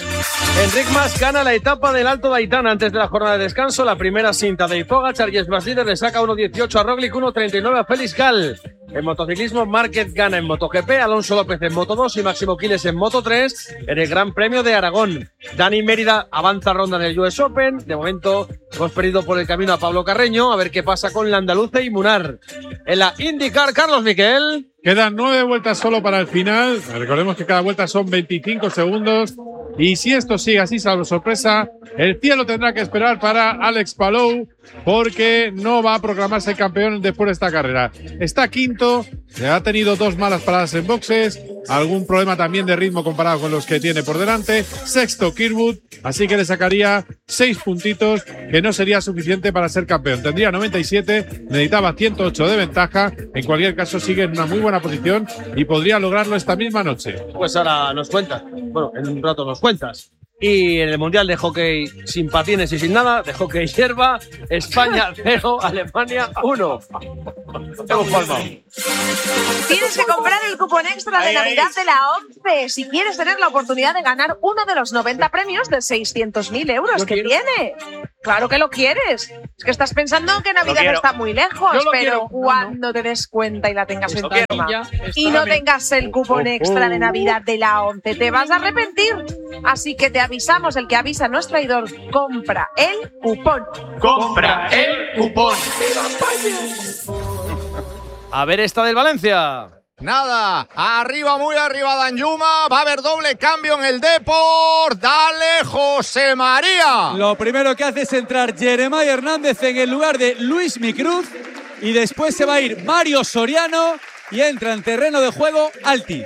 Enric Mas gana la etapa del Alto de Aitana antes de la jornada de descanso. La primera cinta de Pogačar y Smas líder le saca uno dieciocho a Roglic, uno treinta y nueve a Félix Gal. En motociclismo, Márquez gana en MotoGP, Alonso López en Moto dos y Máximo Quiles en Moto tres en el Gran Premio de Aragón. Dani Mérida avanza ronda en el U S Open. De momento hemos perdido por el camino a Pablo Carreño. A ver qué pasa con Landaluce y Munar. En la IndyCar, Carlos Miquel. Quedan nueve vueltas solo para el final. Recordemos que cada vuelta son veinticinco segundos. Y si esto sigue así, salvo sorpresa, el cielo tendrá que esperar para Alex Palou, porque no va a proclamarse campeón después de esta carrera. Está quinto, ha tenido dos malas paradas en boxes, algún problema también de ritmo comparado con los que tiene por delante. Sexto, Kirkwood, así que le sacaría seis puntitos, que no sería suficiente para ser campeón. Tendría noventa y siete, necesitaba ciento ocho de ventaja. En cualquier caso, sigue en una muy buena posición y podría lograrlo esta misma noche. Pues ahora nos cuentas. Bueno, en un rato nos cuentas. Y en el Mundial de Hockey sin patines y sin nada, de hockey hierba, España cero, Alemania uno. Hemos palmado. Tienes que comprar el cupón extra de Navidad de la ONCE si quieres tener la oportunidad de ganar uno de los noventa premios de seiscientos mil euros que tiene. Claro que lo quieres. Es que estás pensando que Navidad está muy lejos, pero quiero. cuando no. te des cuenta y la tengas en tu mano y no tengas el cupón extra de Navidad de la ONCE, te vas a arrepentir. Así que te avisamos, el que avisa no es traidor. Compra el cupón. Compra el cupón. A ver esta del Valencia. Nada, arriba, muy arriba Danjuma, va a haber doble cambio en el Depor, dale José María. Lo primero que hace es entrar Jeremiah Hernández en el lugar de Luis Micruz y después se va a ir Mario Soriano y entra en terreno de juego Alti.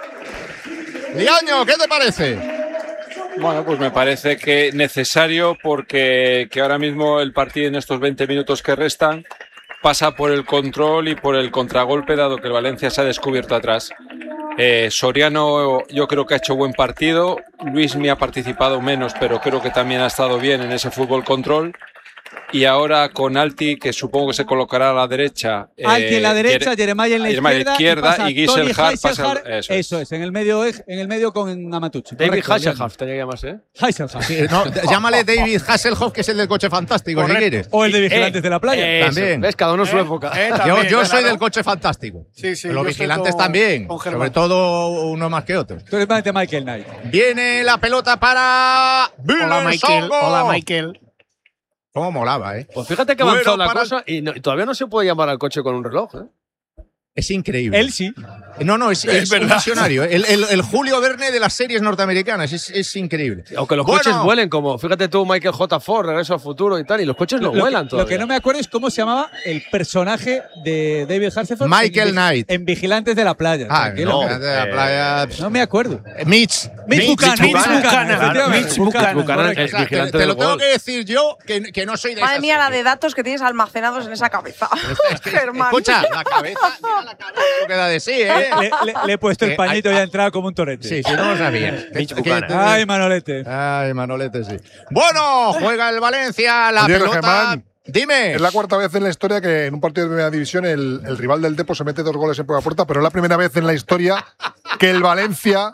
Liaño, ¿qué te parece? Bueno, pues me parece que necesario porque que ahora mismo el partido en estos veinte minutos que restan pasa por el control y por el contragolpe, dado que el Valencia se ha descubierto atrás. Eh, Soriano yo creo que ha hecho buen partido, Luis me ha participado menos, pero creo que también ha estado bien en ese fútbol control. Y ahora con Alti, que supongo que se colocará a la derecha. Alti eh, en la derecha, Jeremiah en la Jeremiah izquierda, y, y Giselhardt pasa. Al, eso, eso es, en el medio, en el medio con Amatucci. David Hasselhoff tenía que llamarse, ¿eh? Hasselhoff. Sí, no, llámale David Hasselhoff, que es el del coche fantástico, Correcto. si quieres. O el de Vigilantes eh, de la Playa. Eh, también. ¿Ves? Cada uno en su eh, época. Eh, yo yo soy del coche fantástico. Sí, sí. Los Vigilantes con, también. Con sobre todo uno más que otros. Tú eres más de Michael Knight. Viene la pelota para. Hola, Michael. Hola, Michael. Cómo molaba, ¿eh? Pues fíjate que avanzó bueno, la cosa y, no, y todavía no se puede llamar al coche con un reloj, ¿eh? Es increíble. Él sí. No, no, es, es, es un visionario. El, el, el Julio Verne de las series norteamericanas. Es, es increíble. Aunque los bueno, coches vuelen, como fíjate tú, Michael J. Ford, Regreso al Futuro y tal, y los coches no lo vuelan que, todavía. Lo que no me acuerdo es cómo se llamaba el personaje de David Hasselhoff. Michael en, Knight. En Vigilantes de la Playa. Ah, no, Vigilantes de la Playa. No me acuerdo. Mitch. Mitch Buchanan. Mitch Buchanan. Te lo tengo que decir yo, que, que no soy de Madre mía, la de datos que tienes almacenados en esa cabeza. Germán. Escucha, la cabeza, mira la cabeza lo que da de sí, ¿eh? Le, le, le he puesto el pañito y ha entrado como un torete. Sí, sí, no lo sabía. Ay, Manolete. Ay, Manolete, sí. Bueno, juega el Valencia, la Oye, pelota. Germán, dime. Es la cuarta vez en la historia que en un partido de primera división el, el rival del Depor se mete dos goles en prueba puerta, pero es la primera vez en la historia que el Valencia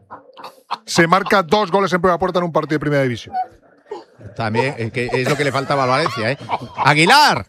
se marca dos goles en prueba puerta en un partido de primera división. También es, que es lo que le faltaba al Valencia, ¿eh? Aguilar.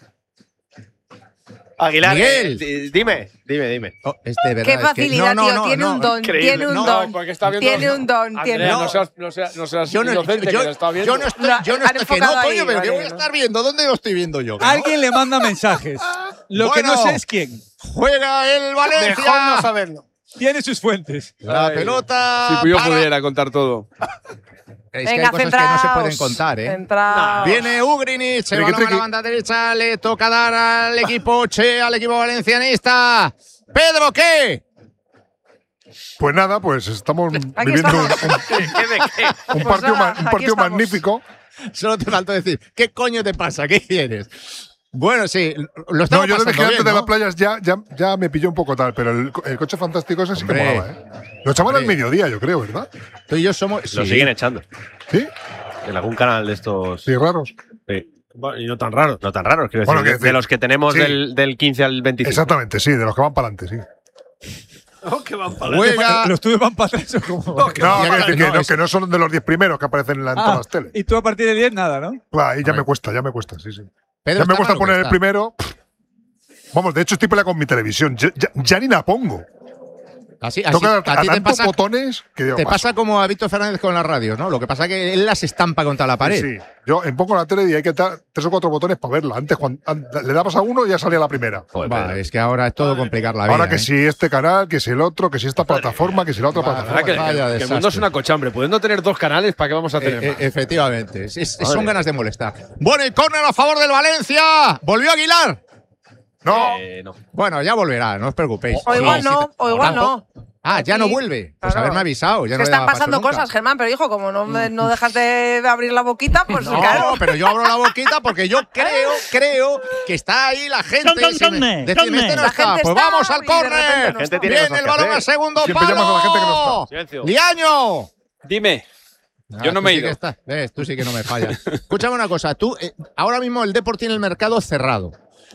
Aguilar, Miguel. Eh, dime, dime, dime. Oh, este, verdad, Qué facilidad, es que, no, no, tío. no, tiene no, un don. increíble. Tiene un No, don. porque está viendo- Tiene un don. Andrea, Tiene no un seas, no seas, no seas Yo no, inocente, yo, que lo está viendo. yo no estoy, yo no Han estoy, que no, enfocado coño, ahí, pero ¿qué vale, voy a ¿no? estar viendo? ¿Dónde lo estoy viendo yo? ¿No? Alguien le manda mensajes. Lo Bueno, que no sé es quién. Juega el Valencia. Mejor no saberlo. Tiene sus fuentes. La Ay, pelota. Si yo para- pudiera contar todo. Es que Venga, hay cosas centraos, que no se pueden contar, ¿eh? centraos. Viene Ugrinic, se Triqui, va a la triqui. banda derecha, le toca dar al equipo Che, al equipo valencianista. Pedro, ¿qué? Pues nada, pues estamos Aquí viviendo un, estamos. un- un Pues partido, nada, ma- un aquí partido estamos. magnífico. Solo te falta decir, ¿qué coño te pasa? ¿Qué quieres? Bueno, sí, lo No, estamos yo de pasando Vigilantes bien, de ¿no? las Playas ya, ya, ya me pilló un poco tal, pero el, el coche fantástico ese sí que Hombre. molaba, ¿eh? Lo echaban al Hombre. mediodía, yo creo, ¿verdad? Tú y yo somos… Lo sí. siguen echando. ¿Sí? En algún canal de estos. Sí, raros. Sí. Bueno, y no tan raros. No tan raros, quiero Bueno, decir. que de, decir, de los que tenemos sí. del, del quince al veinticinco. Exactamente, sí, de los que van para adelante, sí. Oh, que van para Juega… Los tuyos van para atrás o como. No, quiero decir que, no, no, es- que no son de los diez primeros que aparecen en, la, en todas Ah, las teles. y tú a partir de diez, nada, ¿no? Claro, ahí ya me cuesta, ya me cuesta, sí, sí. Pedro Ya me está cuesta malo, poner el está. primero. Vamos, de hecho estoy peleando con mi televisión. Ya, ya- ya ni la pongo. Así, así, Tengo que dar a ti te tantos pasa, botones que digo, te paso. pasa como a Víctor Fernández con las radios, ¿no? Lo que pasa es que él las estampa contra la pared. Sí, sí. Yo en pongo la tele y hay que dar tres o cuatro botones para verla. Antes, cuando antes, le dabas a uno y ya salía la primera. Joder, Va, es que ahora es todo complicar la vida. Ahora que ¿eh? si este canal, que si el otro, que si esta plataforma, que si la otra La plataforma. verdad que, Vaya que el desastre. mundo es una cochambre. Pudiendo tener dos canales, ¿para qué vamos a tener Eh, más? eh, efectivamente. Es- es- Madre. son ganas de molestar. Bueno, y córner a favor del Valencia. ¿Volvió Aguilar? No. Eh, no. Bueno, ya volverá, no os preocupéis. O igual Sí, no, sí. o igual no. Ah, ya no Sí, vuelve. Pues claro. haberme avisado. Ya Es no que le están daba paso pasando nunca. cosas, Germán, pero hijo, como no, me- no dejas de abrir la boquita, pues No, claro. pero yo abro la boquita porque yo creo, creo que está ahí la gente. Con, con, Si me- conne, decidme, conne. este no La está. gente Pues está vamos al y de repente córner. no Gente tiene Viene cosas el que balón hacer. al segundo Siempre llamas a la gente que no palo. está. Silencio. Liaño. Dime. Ah, Yo no tú me he sí ido. que estás. Ves, tú sí que no me fallas. Escúchame una cosa. Tú, eh, ahora mismo el Depor tiene el mercado cerrado.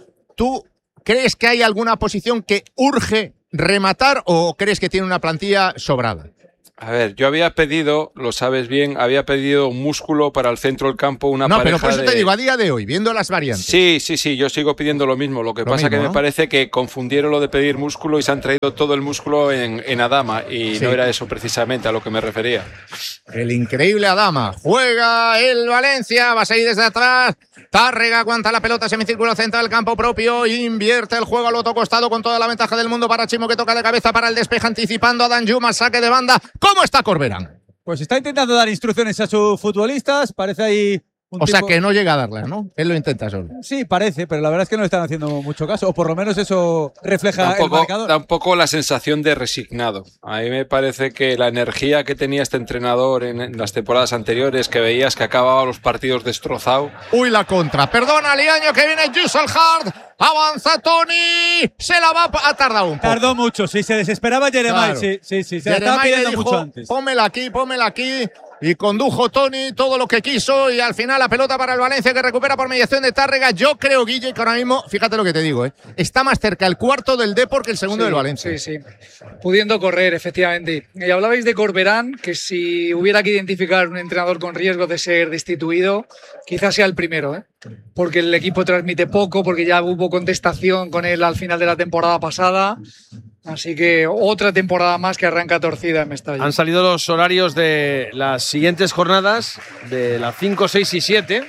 ¿Tú crees que hay alguna posición que urge rematar o crees que tiene una plantilla sobrada? A ver, yo había pedido, lo sabes bien, había pedido músculo para el centro del campo, una No, pareja pero por eso de… te digo, a día de hoy, viendo las variantes. Sí, sí, sí, yo sigo pidiendo lo mismo. Lo que Lo pasa mismo, que ¿no? me parece que confundieron lo de pedir músculo y se han traído todo el músculo en, en Adama y Sí. no era eso precisamente a lo que me refería. El increíble Adama. Juega el Valencia, va a seguir desde atrás. Tárrega aguanta la pelota, semicírculo central, campo propio, invierte el juego al otro costado con toda la ventaja del mundo para Chimo, que toca de cabeza para el despeje, anticipando a Danjuma, saque de banda. ¿Cómo está Corberán? Pues está intentando dar instrucciones a sus futbolistas, parece ahí un O sea tipo- que no llega a darle, ¿no? Él lo intenta solo. Sí, parece, pero la verdad es que no le están haciendo mucho caso, o por lo menos eso refleja Da un, el poco, marcador. da un poco la sensación de resignado. A mí me parece que la energía que tenía este entrenador en, en las temporadas anteriores, que veías que acababa los partidos destrozado. Uy, la contra. Perdona, Liaño, que viene Jusselhard. Avanza Tony. Se la va. Ha tardado un poco. Tardó mucho, sí, se desesperaba Jeremiah, Claro. sí, sí, sí, se la estaba Jeremiah pidiendo dijo, mucho antes. Pómela aquí, pómela aquí. Y condujo Tony todo lo que quiso y al final la pelota para el Valencia, que recupera por mediación de Tárrega. Yo creo, Guille, que ahora mismo, fíjate lo que te digo, ¿eh? Está más cerca el cuarto del Depor que el segundo Sí, del Valencia. Sí, sí. Pudiendo correr, efectivamente. Y hablabais de Corberán, que si hubiera que identificar un entrenador con riesgo de ser destituido, quizás sea el primero, ¿eh? Porque el equipo transmite poco, porque ya hubo contestación con él al final de la temporada pasada. Así que otra temporada más que arranca torcida en Mestalla. Han salido los horarios de las siguientes jornadas, de las cinco, seis y siete.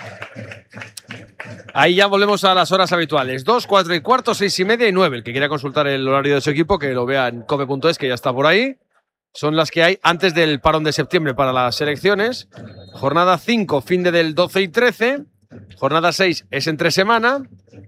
Ahí ya volvemos a las horas habituales. dos, cuatro y cuarto, seis y media y nueve. El que quiera consultar el horario de su equipo, que lo vea en cope punto es, que ya está por ahí. Son las que hay antes del parón de septiembre para las selecciones. Jornada cinco, fin de del doce y trece. Jornada seis es entre semana.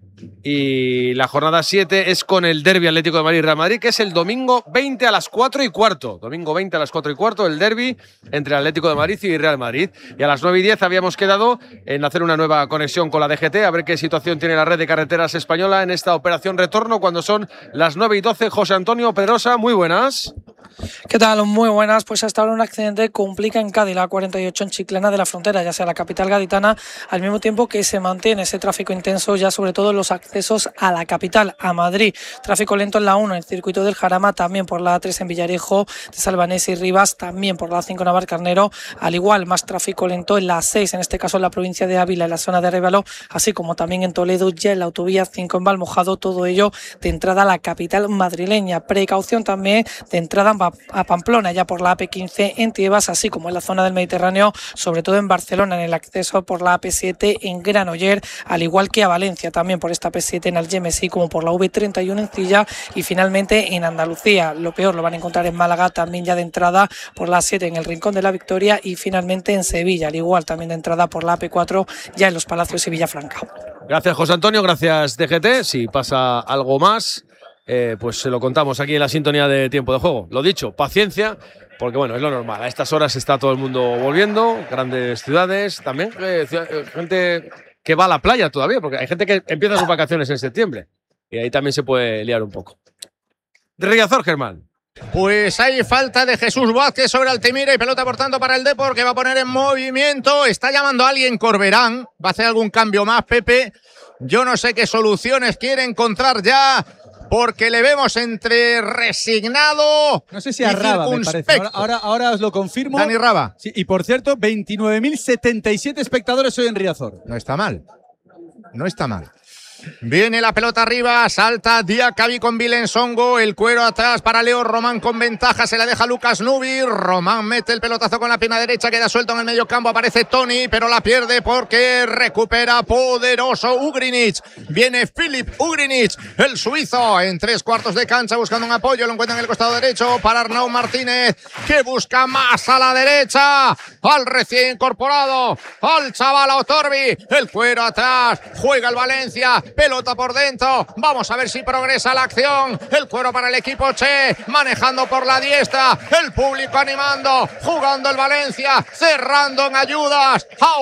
Y la jornada siete es con el derbi Atlético de Madrid y Real Madrid, que es el domingo veinte a las cuatro y cuarto. Domingo veinte a las cuatro y cuarto, el derbi entre Atlético de Madrid y Real Madrid. Y a las nueve y diez habíamos quedado en hacer una nueva conexión con la D G T, a ver qué situación tiene la red de carreteras española en esta operación retorno cuando son las nueve y doce. José Antonio Pedrosa, muy buenas. ¿Qué tal? Muy buenas. Pues hasta ahora un accidente complica en Cádiz, la cuarenta y ocho en Chiclana de la Frontera, ya sea la capital gaditana, al mismo tiempo que se mantiene ese tráfico intenso ya sobre todo en los accesos a la capital, a Madrid. Tráfico lento en la uno, en el circuito del Jarama, también por la A tres en Villarejo, de Salvanés y Rivas, también por la A cinco Navarcarnero, al igual más tráfico lento en la A seis, en este caso en la provincia de Ávila, en la zona de Arévalo, así como también en Toledo, ya en la autovía cinco en Valmojado, todo ello de entrada a la capital madrileña. Precaución también de entrada a Pamplona, ya por la A P quince en Tiebas, así como en la zona del Mediterráneo, sobre todo en Barcelona, en el acceso por la A P siete en Granoller, al igual que a Valencia, también por esta A P siete en Algemesí, como por la V treinta y uno en Cilla, y finalmente en Andalucía. Lo peor lo van a encontrar en Málaga, también ya de entrada por la A siete en el Rincón de la Victoria, y finalmente en Sevilla, al igual también de entrada por la A P cuatro, ya en Los Palacios y Villafranca. Gracias, José Antonio, gracias D G T. Si pasa algo más, Eh, pues se lo contamos aquí en la sintonía de Tiempo de Juego. Lo dicho, paciencia, porque bueno, es lo normal. A estas horas está todo el mundo volviendo, grandes ciudades, también eh, gente que va a la playa todavía, porque hay gente que empieza sus vacaciones en septiembre y ahí también se puede liar un poco. Riazor, Germán. Pues hay falta de Jesús Vázquez sobre Altimira y pelota por tanto para el Depor, que va a poner en movimiento. Está llamando a alguien Corberán. Va a hacer algún cambio más, Pepe. Yo no sé qué soluciones quiere encontrar ya, porque le vemos entre resignado. No sé si a Raba, me parece. Ahora, ahora, ahora os lo confirmo. Dani Raba. Sí, y por cierto, veintinueve mil setenta y siete espectadores hoy en Riazor. No está mal. No está mal. Viene la pelota arriba, salta Diakabi con Vilensongo, el cuero atrás para Leo Román con ventaja, se la deja Lucas Nubi, Román mete el pelotazo con la pierna derecha, queda suelto en el medio campo, aparece Toni, pero la pierde porque recupera poderoso Ugrinic. Viene Filip Ugrinic, el suizo, en tres cuartos de cancha buscando un apoyo, lo encuentra en el costado derecho para Arnau Martínez, que busca más a la derecha, al recién incorporado, al chaval Otorbi, el cuero atrás, juega el Valencia, pelota por dentro, vamos a ver si progresa la acción, el cuero para el equipo Che, manejando por la diestra, el público animando, jugando el Valencia, cerrando en ayudas,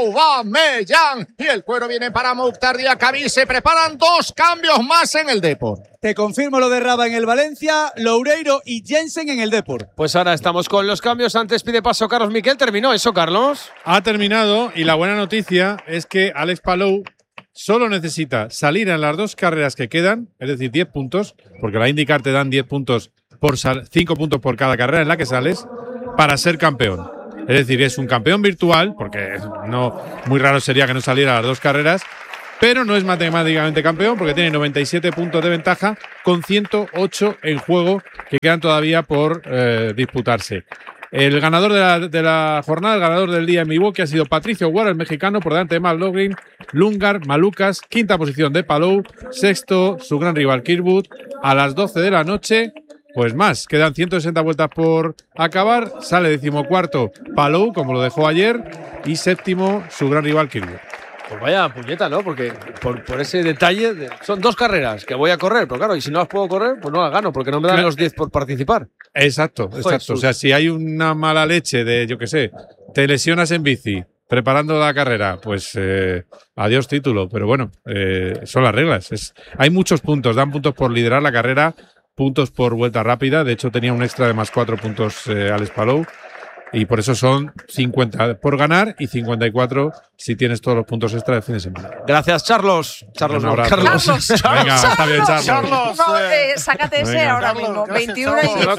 Aubameyang, y el cuero viene para Mukhtar Diakabi, se preparan dos cambios más en el Depor. Te confirmo lo de Raba en el Valencia, Loureiro y Jensen en el Depor. Pues ahora estamos con los cambios. Antes pide paso Carlos Miquel. ¿Terminó eso, Carlos? Ha terminado y la buena noticia es que Alex Palou solo necesita salir en las dos carreras que quedan, es decir, diez puntos, porque la IndyCar te dan diez puntos por cinco puntos por cada carrera en la que sales, para ser campeón. Es decir, es un campeón virtual, porque no muy raro sería que no saliera las dos carreras, pero no es matemáticamente campeón porque tiene noventa y siete puntos de ventaja con ciento ocho en juego que quedan todavía por eh, disputarse. El ganador de la, de la jornada, el ganador del día en Milwaukee ha sido Patricio Guara, el mexicano, por delante de Matt Logrin, Lungar, Malucas, quinta posición de Palou, sexto su gran rival Kirkwood. A las doce de la noche, pues más, quedan ciento sesenta vueltas por acabar, sale decimocuarto Palou, como lo dejó ayer, y séptimo su gran rival Kirkwood. Pues vaya puñeta, ¿no? Porque por, por ese detalle, de, son dos carreras que voy a correr, pero claro, y si no las puedo correr, pues no las gano, porque no me dan claro. los diez por participar. Exacto, exacto. Jesús. O sea, si hay una mala leche de, yo qué sé, te lesionas en bici, preparando la carrera, pues eh, adiós título. Pero bueno, eh, son las reglas. Es, hay muchos puntos, dan puntos por liderar la carrera, puntos por vuelta rápida. De hecho, tenía un extra de más cuatro puntos eh, Alex Palou. Y por eso son cincuenta por ganar y cincuenta y cuatro si tienes todos los puntos extra del fin de semana. Gracias, Charlos. Charlos, no, Carlos. Carlos. Venga, está bien, Charlos. Charlos. No, eh, sácate ese Venga. ahora Carlos, mismo. veintiuno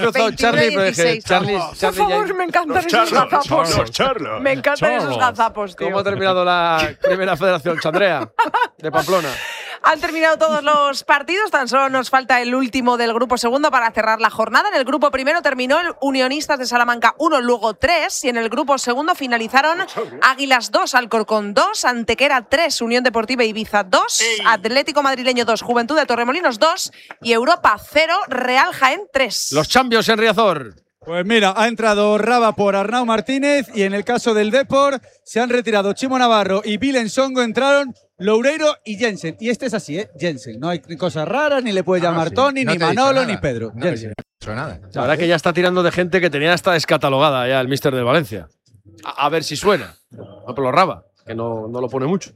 y dieciséis. Charlie, por favor, me encantan esos gazapos. Charlos. Me encantan esos gazapos, tío. ¿Cómo ha terminado la primera federación, Chandrea, de Pamplona? Han terminado todos los partidos, tan solo nos falta el último del grupo segundo para cerrar la jornada. En el grupo primero terminó el Unionistas de Salamanca uno, luego tres, y en el grupo segundo finalizaron Águilas dos, Alcorcón dos, Antequera tres, Unión Deportiva Ibiza dos, Atlético Madrileño dos, Juventud de Torremolinos dos y Europa cero, Real Jaén tres. Los Champions en Riazor. Pues mira, ha entrado Raba por Arnau Martínez y en el caso del Depor se han retirado Chimo Navarro y Vilensongo, entraron Loureiro y Jensen. Y este es así, ¿eh? Jensen. No hay cosas raras, ni le puede ah, llamar sí. Tony, no ni Manolo, ni Pedro. No Jensen. No nada. La verdad que ya está tirando de gente que tenía hasta descatalogada ya el míster de Valencia. A, a ver si suena. No, pero Raba, que no, no lo pone mucho.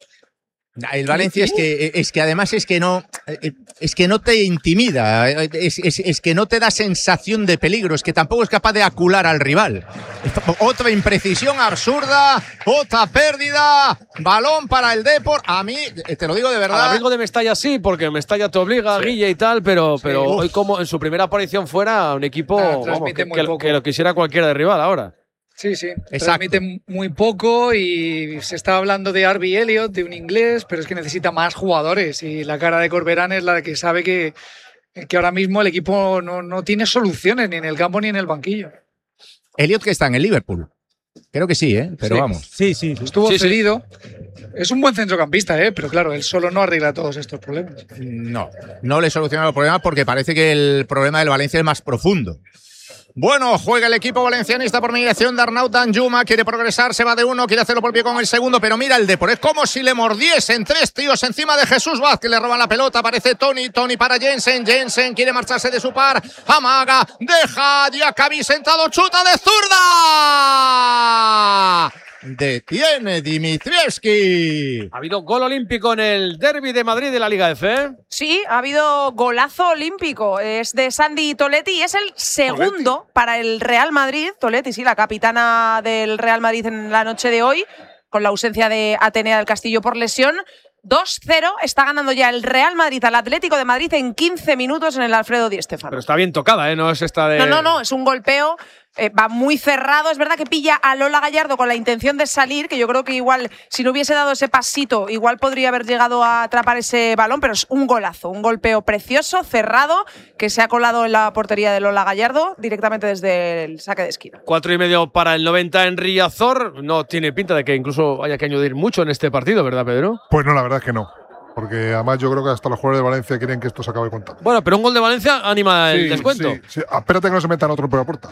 El Valencia es que, es que además es que no, es que no te intimida, es, es, es que no te da sensación de peligro, es que tampoco es capaz de acular al rival. Otra imprecisión absurda, otra pérdida, balón para el Depor. A mí, te lo digo de verdad. Al amigo de Mestalla sí, porque Mestalla te obliga, sí. Guille y tal, pero, sí. pero hoy como en su primera aparición fuera un equipo ah, vamos, que, que, que lo quisiera cualquiera de rival ahora. Sí, sí, Exacto. transmite muy poco y se está hablando de Harvey Elliott, de un inglés, pero es que necesita más jugadores y la cara de Corberán es la de que sabe que, que ahora mismo el equipo no, no tiene soluciones ni en el campo ni en el banquillo. Elliott que está en el Liverpool. Creo que sí, ¿eh? Pero sí. vamos. Sí, sí. Estuvo sí, cedido. Sí. Es un buen centrocampista, ¿eh? Pero claro, él solo no arregla todos estos problemas. No, no le soluciona los problemas porque parece que el problema del Valencia es más profundo. Bueno, juega el equipo valencianista por mediación de Arnau Danjuma, quiere progresar, se va de uno, quiere hacerlo por pie con el segundo, pero mira el Depor, es como si le mordiesen tres tíos encima de Jesús Vázquez, le roban la pelota, aparece Toni, Toni para Jensen, Jensen quiere marcharse de su par, amaga, deja, Diakabi sentado, chuta de zurda. Detiene Dimitrievski. Ha habido gol olímpico en el derbi de Madrid de la Liga F. ¿eh? Sí, ha habido golazo olímpico. Es de Sandy Toletti y es el segundo Toletti. Para el Real Madrid. Toletti, sí, la capitana del Real Madrid en la noche de hoy, con la ausencia de Atenea del Castillo por lesión. dos cero, está ganando ya el Real Madrid al Atlético de Madrid en quince minutos en el Alfredo Di Stéfano. Pero está bien tocada, ¿eh? No es esta de… No, no, no, es un golpeo Eh, va muy cerrado, es verdad que pilla a Lola Gallardo con la intención de salir, que yo creo que igual, si no hubiese dado ese pasito, igual podría haber llegado a atrapar ese balón, pero es un golazo, un golpeo precioso, cerrado, que se ha colado en la portería de Lola Gallardo directamente desde el saque de esquina. Cuatro y medio para el noventa en Riazor. No tiene pinta de que incluso haya que añadir mucho en este partido, ¿verdad, Pedro? Pues no, la verdad es que no. Porque además yo creo que hasta los jugadores de Valencia quieren que esto se acabe contando. Bueno, pero un gol de Valencia anima el Sí, descuento. sí, sí. Ah, espérate que no se metan otro en propia puerta.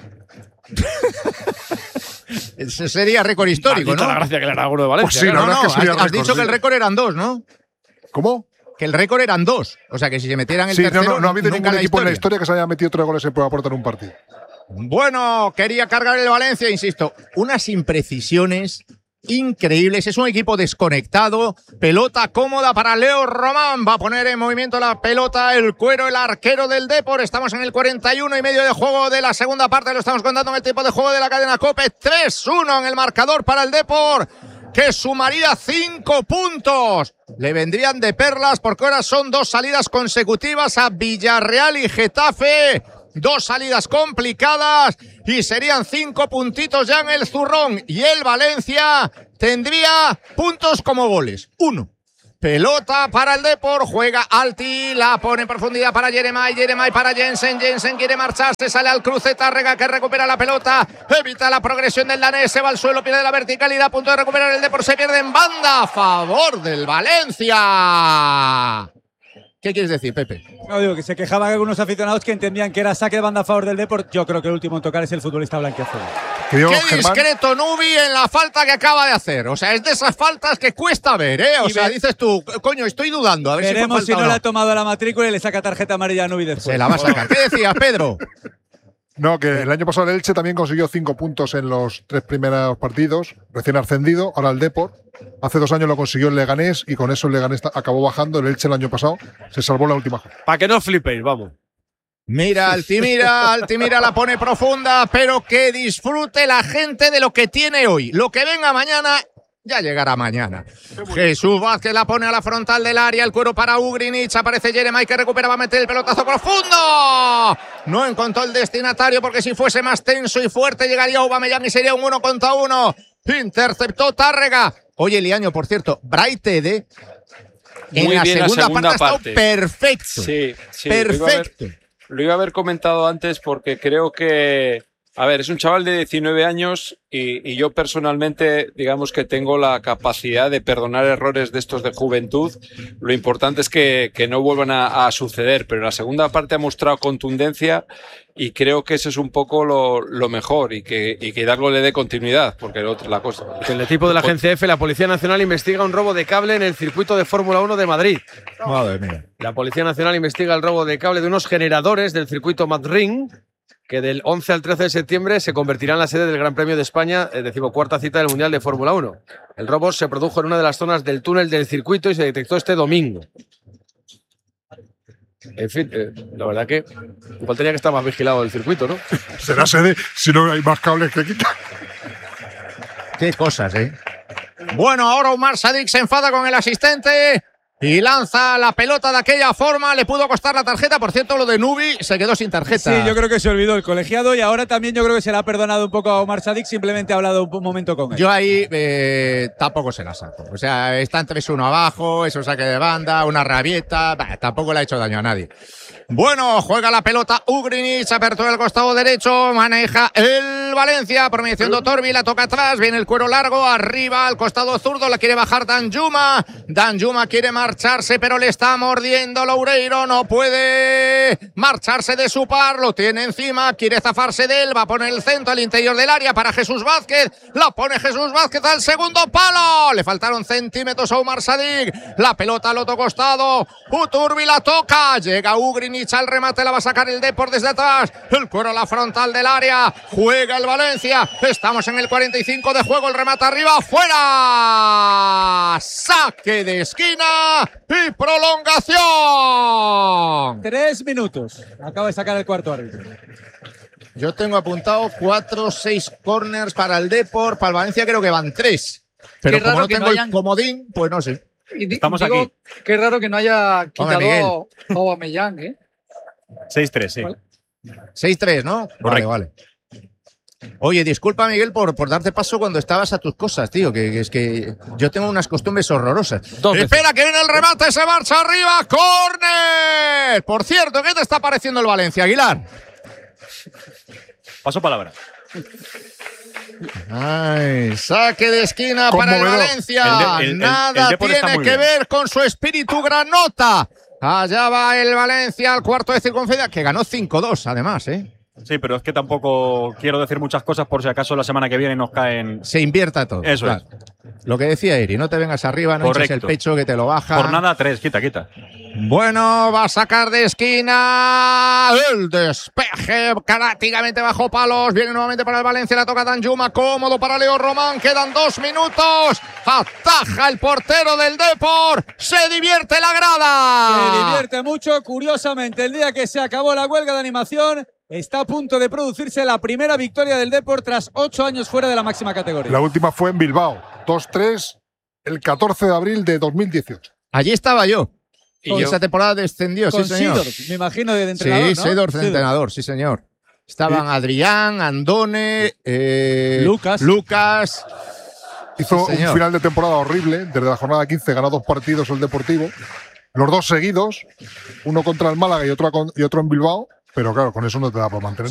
Ese sería récord histórico, Maldita ¿no? la gracia que le hará alguno de Valencia. Pues sí, la no, verdad no, es que sería has, has récord, dicho sí. que el récord eran dos, ¿no? ¿Cómo? Que el récord eran dos. O sea, que si se metieran el Sí, no, tercero, no, no ha habido nunca ningún la equipo en la historia. historia que se haya metido tres goles en propia puerta en un partido. Bueno, quería cargar el Valencia, insisto, unas imprecisiones increíbles. Es un equipo desconectado. Pelota cómoda para Leo Román. Va a poner en movimiento la pelota el Cuero, el arquero del Depor. Estamos en el cuarenta y uno y medio de juego de la segunda parte. Lo estamos contando en el tiempo de juego de la cadena COPE. tres uno en el marcador para el Depor, que sumaría cinco puntos. Le vendrían de perlas porque ahora son dos salidas consecutivas a Villarreal y Getafe. Dos salidas complicadas y serían cinco puntitos ya en el zurrón. Y el Valencia tendría puntos como goles. Uno. Pelota para el Depor, juega Alti, la pone en profundidad para Jeremai, Jeremai para Jensen, Jensen quiere marcharse, sale al cruce, Tárrega que recupera la pelota, evita la progresión del danés, se va al suelo, pierde la verticalidad, a punto de recuperar el Depor, se pierde en banda, a favor del Valencia. ¿Qué quieres decir, Pepe? No, digo que se quejaban algunos aficionados que entendían que era saque de banda a favor del Depor. Yo creo que el último en tocar es el futbolista blanquiazul. Qué discreto Nubi en la falta que acaba de hacer. O sea, es de esas faltas que cuesta ver, ¿eh? O Y sea, ve- dices tú, coño, estoy dudando. A ver Veremos si, si fue falta no o le ha tomado la matrícula y le saca tarjeta amarilla a Nubi después. Se la va a sacar. ¿Qué decías, Pedro? No, que el año pasado el Elche también consiguió cinco puntos en los tres primeros partidos, recién ascendido. Ahora el Depor, hace dos años lo consiguió el Leganés y con eso el Leganés ta- acabó bajando. El Elche el año pasado se salvó la última. Para que no flipéis, vamos. Mira, Altimira, Altimira la pone profunda, pero que disfrute la gente de lo que tiene hoy. Lo que venga mañana, ya llegará mañana. Jesús Vázquez la pone a la frontal del área, el cuero para Ugrinic, aparece Jeremai que recupera, va a meter el pelotazo profundo. No encontró el destinatario porque si fuese más tenso y fuerte llegaría Aubameyang y sería un uno contra uno. Interceptó Tárrega. Oye, Liaño, por cierto, Braithwaite en Muy la bien la segunda, segunda parte ha estado parte. perfecto. Sí, sí. Lo iba, a haber, perfecto. lo iba a haber comentado antes porque creo que, a ver, es un chaval de diecinueve años y, y yo personalmente, digamos que tengo la capacidad de perdonar errores de estos de juventud. Lo importante es que, que no vuelvan a, a suceder, pero la segunda parte ha mostrado contundencia y creo que eso es un poco lo, lo mejor y que, y que Hidalgo le dé continuidad, porque el otro la cosa. En el tipo de la Agencia F, la Policía Nacional investiga un robo de cable en el circuito de Fórmula uno de Madrid. Madre mía. La Policía Nacional investiga el robo de cable de unos generadores del circuito Madrid, que del once al trece de septiembre se convertirá en la sede del Gran Premio de España, eh, decimocuarta cita del Mundial de Fórmula uno. El robo se produjo en una de las zonas del túnel del circuito y se detectó este domingo. En fin, eh, la verdad que igual tenía que estar más vigilado el circuito, ¿no? Será sede si no hay más cables que quitar. Qué cosas, ¿eh? Bueno, ahora Omar Sadik se enfada con el asistente y lanza la pelota de aquella forma. Le pudo costar la tarjeta. Por cierto, lo de Nubi se quedó sin tarjeta. Sí, yo creo que se olvidó el colegiado y ahora también yo creo que se le ha perdonado un poco a Omar Sadik, simplemente ha hablado un momento con él. Yo ahí eh, tampoco se la saco. O sea, están tres uno abajo, eso saque de banda, una rabieta. Bah, tampoco le ha hecho daño a nadie. Bueno, juega la pelota Ugrinic, apertura del costado derecho, maneja el Valencia, por mediación de Torbi, la toca atrás, viene el cuero largo, arriba al costado zurdo, la quiere bajar Danjuma, Danjuma quiere marcharse, pero le está mordiendo Loureiro, no puede marcharse de su par, lo tiene encima, quiere zafarse de él, va a poner el centro al interior del área para Jesús Vázquez, la pone Jesús Vázquez al segundo palo, le faltaron centímetros a Omar Sadik, la pelota al otro costado, Uturbi la toca, llega Ugrinic al remate, la va a sacar el Depor desde atrás, el cuero a la frontal del área, juega el Valencia, estamos en el cuarenta y cinco de juego, el remate arriba, fuera, saque de esquina y prolongación. Tres minutos, acaba de sacar el cuarto árbitro. Yo tengo apuntado cuatro, seis corners para el Depor, para el Valencia creo que van tres, pero Qué como raro no que tengo no el hayan- comodín, pues no sé. Y di- Estamos digo, aquí. Qué raro que no haya Hombre, quitado a Aubameyang, ¿eh? seis tres, sí. seis tres, ¿no? Vale, Correcto. vale. Oye, disculpa, Miguel, por, por darte paso cuando estabas a tus cosas, tío, que, que es que yo tengo unas costumbres horrorosas. Espera, que viene el remate, se marcha arriba, ¡córner! Por cierto, ¿qué te está pareciendo el Valencia, Aguilar? Paso palabra. Ay, saque de esquina para el Valencia. El de, el, Nada el, el tiene que bien. ver con su espíritu granota. Allá va el Valencia al cuarto de circunferencia, que ganó cinco dos, además, ¿eh? Sí, pero es que tampoco quiero decir muchas cosas por si acaso la semana que viene nos caen. Se invierta todo. Eso claro. es. Lo que decía Eri, no te vengas arriba, no Correcto. eches el pecho que te lo baja. Por nada, tres, quita, quita. Bueno, va a sacar de esquina el despeje prácticamente bajo palos. Viene nuevamente para el Valencia, la toca Danjuma, cómodo para Leo Román. Quedan dos minutos. Ataja el portero del Depor. Se divierte la grada. Se divierte mucho. Curiosamente, el día que se acabó la huelga de animación, está a punto de producirse la primera victoria del Depor tras ocho años fuera de la máxima categoría. La última fue en Bilbao, dos tres, el catorce de abril de dos mil dieciocho. Allí estaba yo. Y Con- esa temporada descendió, Con sí, señor. Sidor, me imagino, de entrenador, Sí, ¿no? Sidor de Sidor. entrenador, sí, señor. Estaban Adrián, Andone, eh, Lucas. Lucas. Hizo Sí, un señor. final de temporada horrible. Desde la jornada quince ganó dos partidos el Deportivo. Los dos seguidos, uno contra el Málaga y otro, con- y otro en Bilbao. Pero claro, con eso no te da para mantener.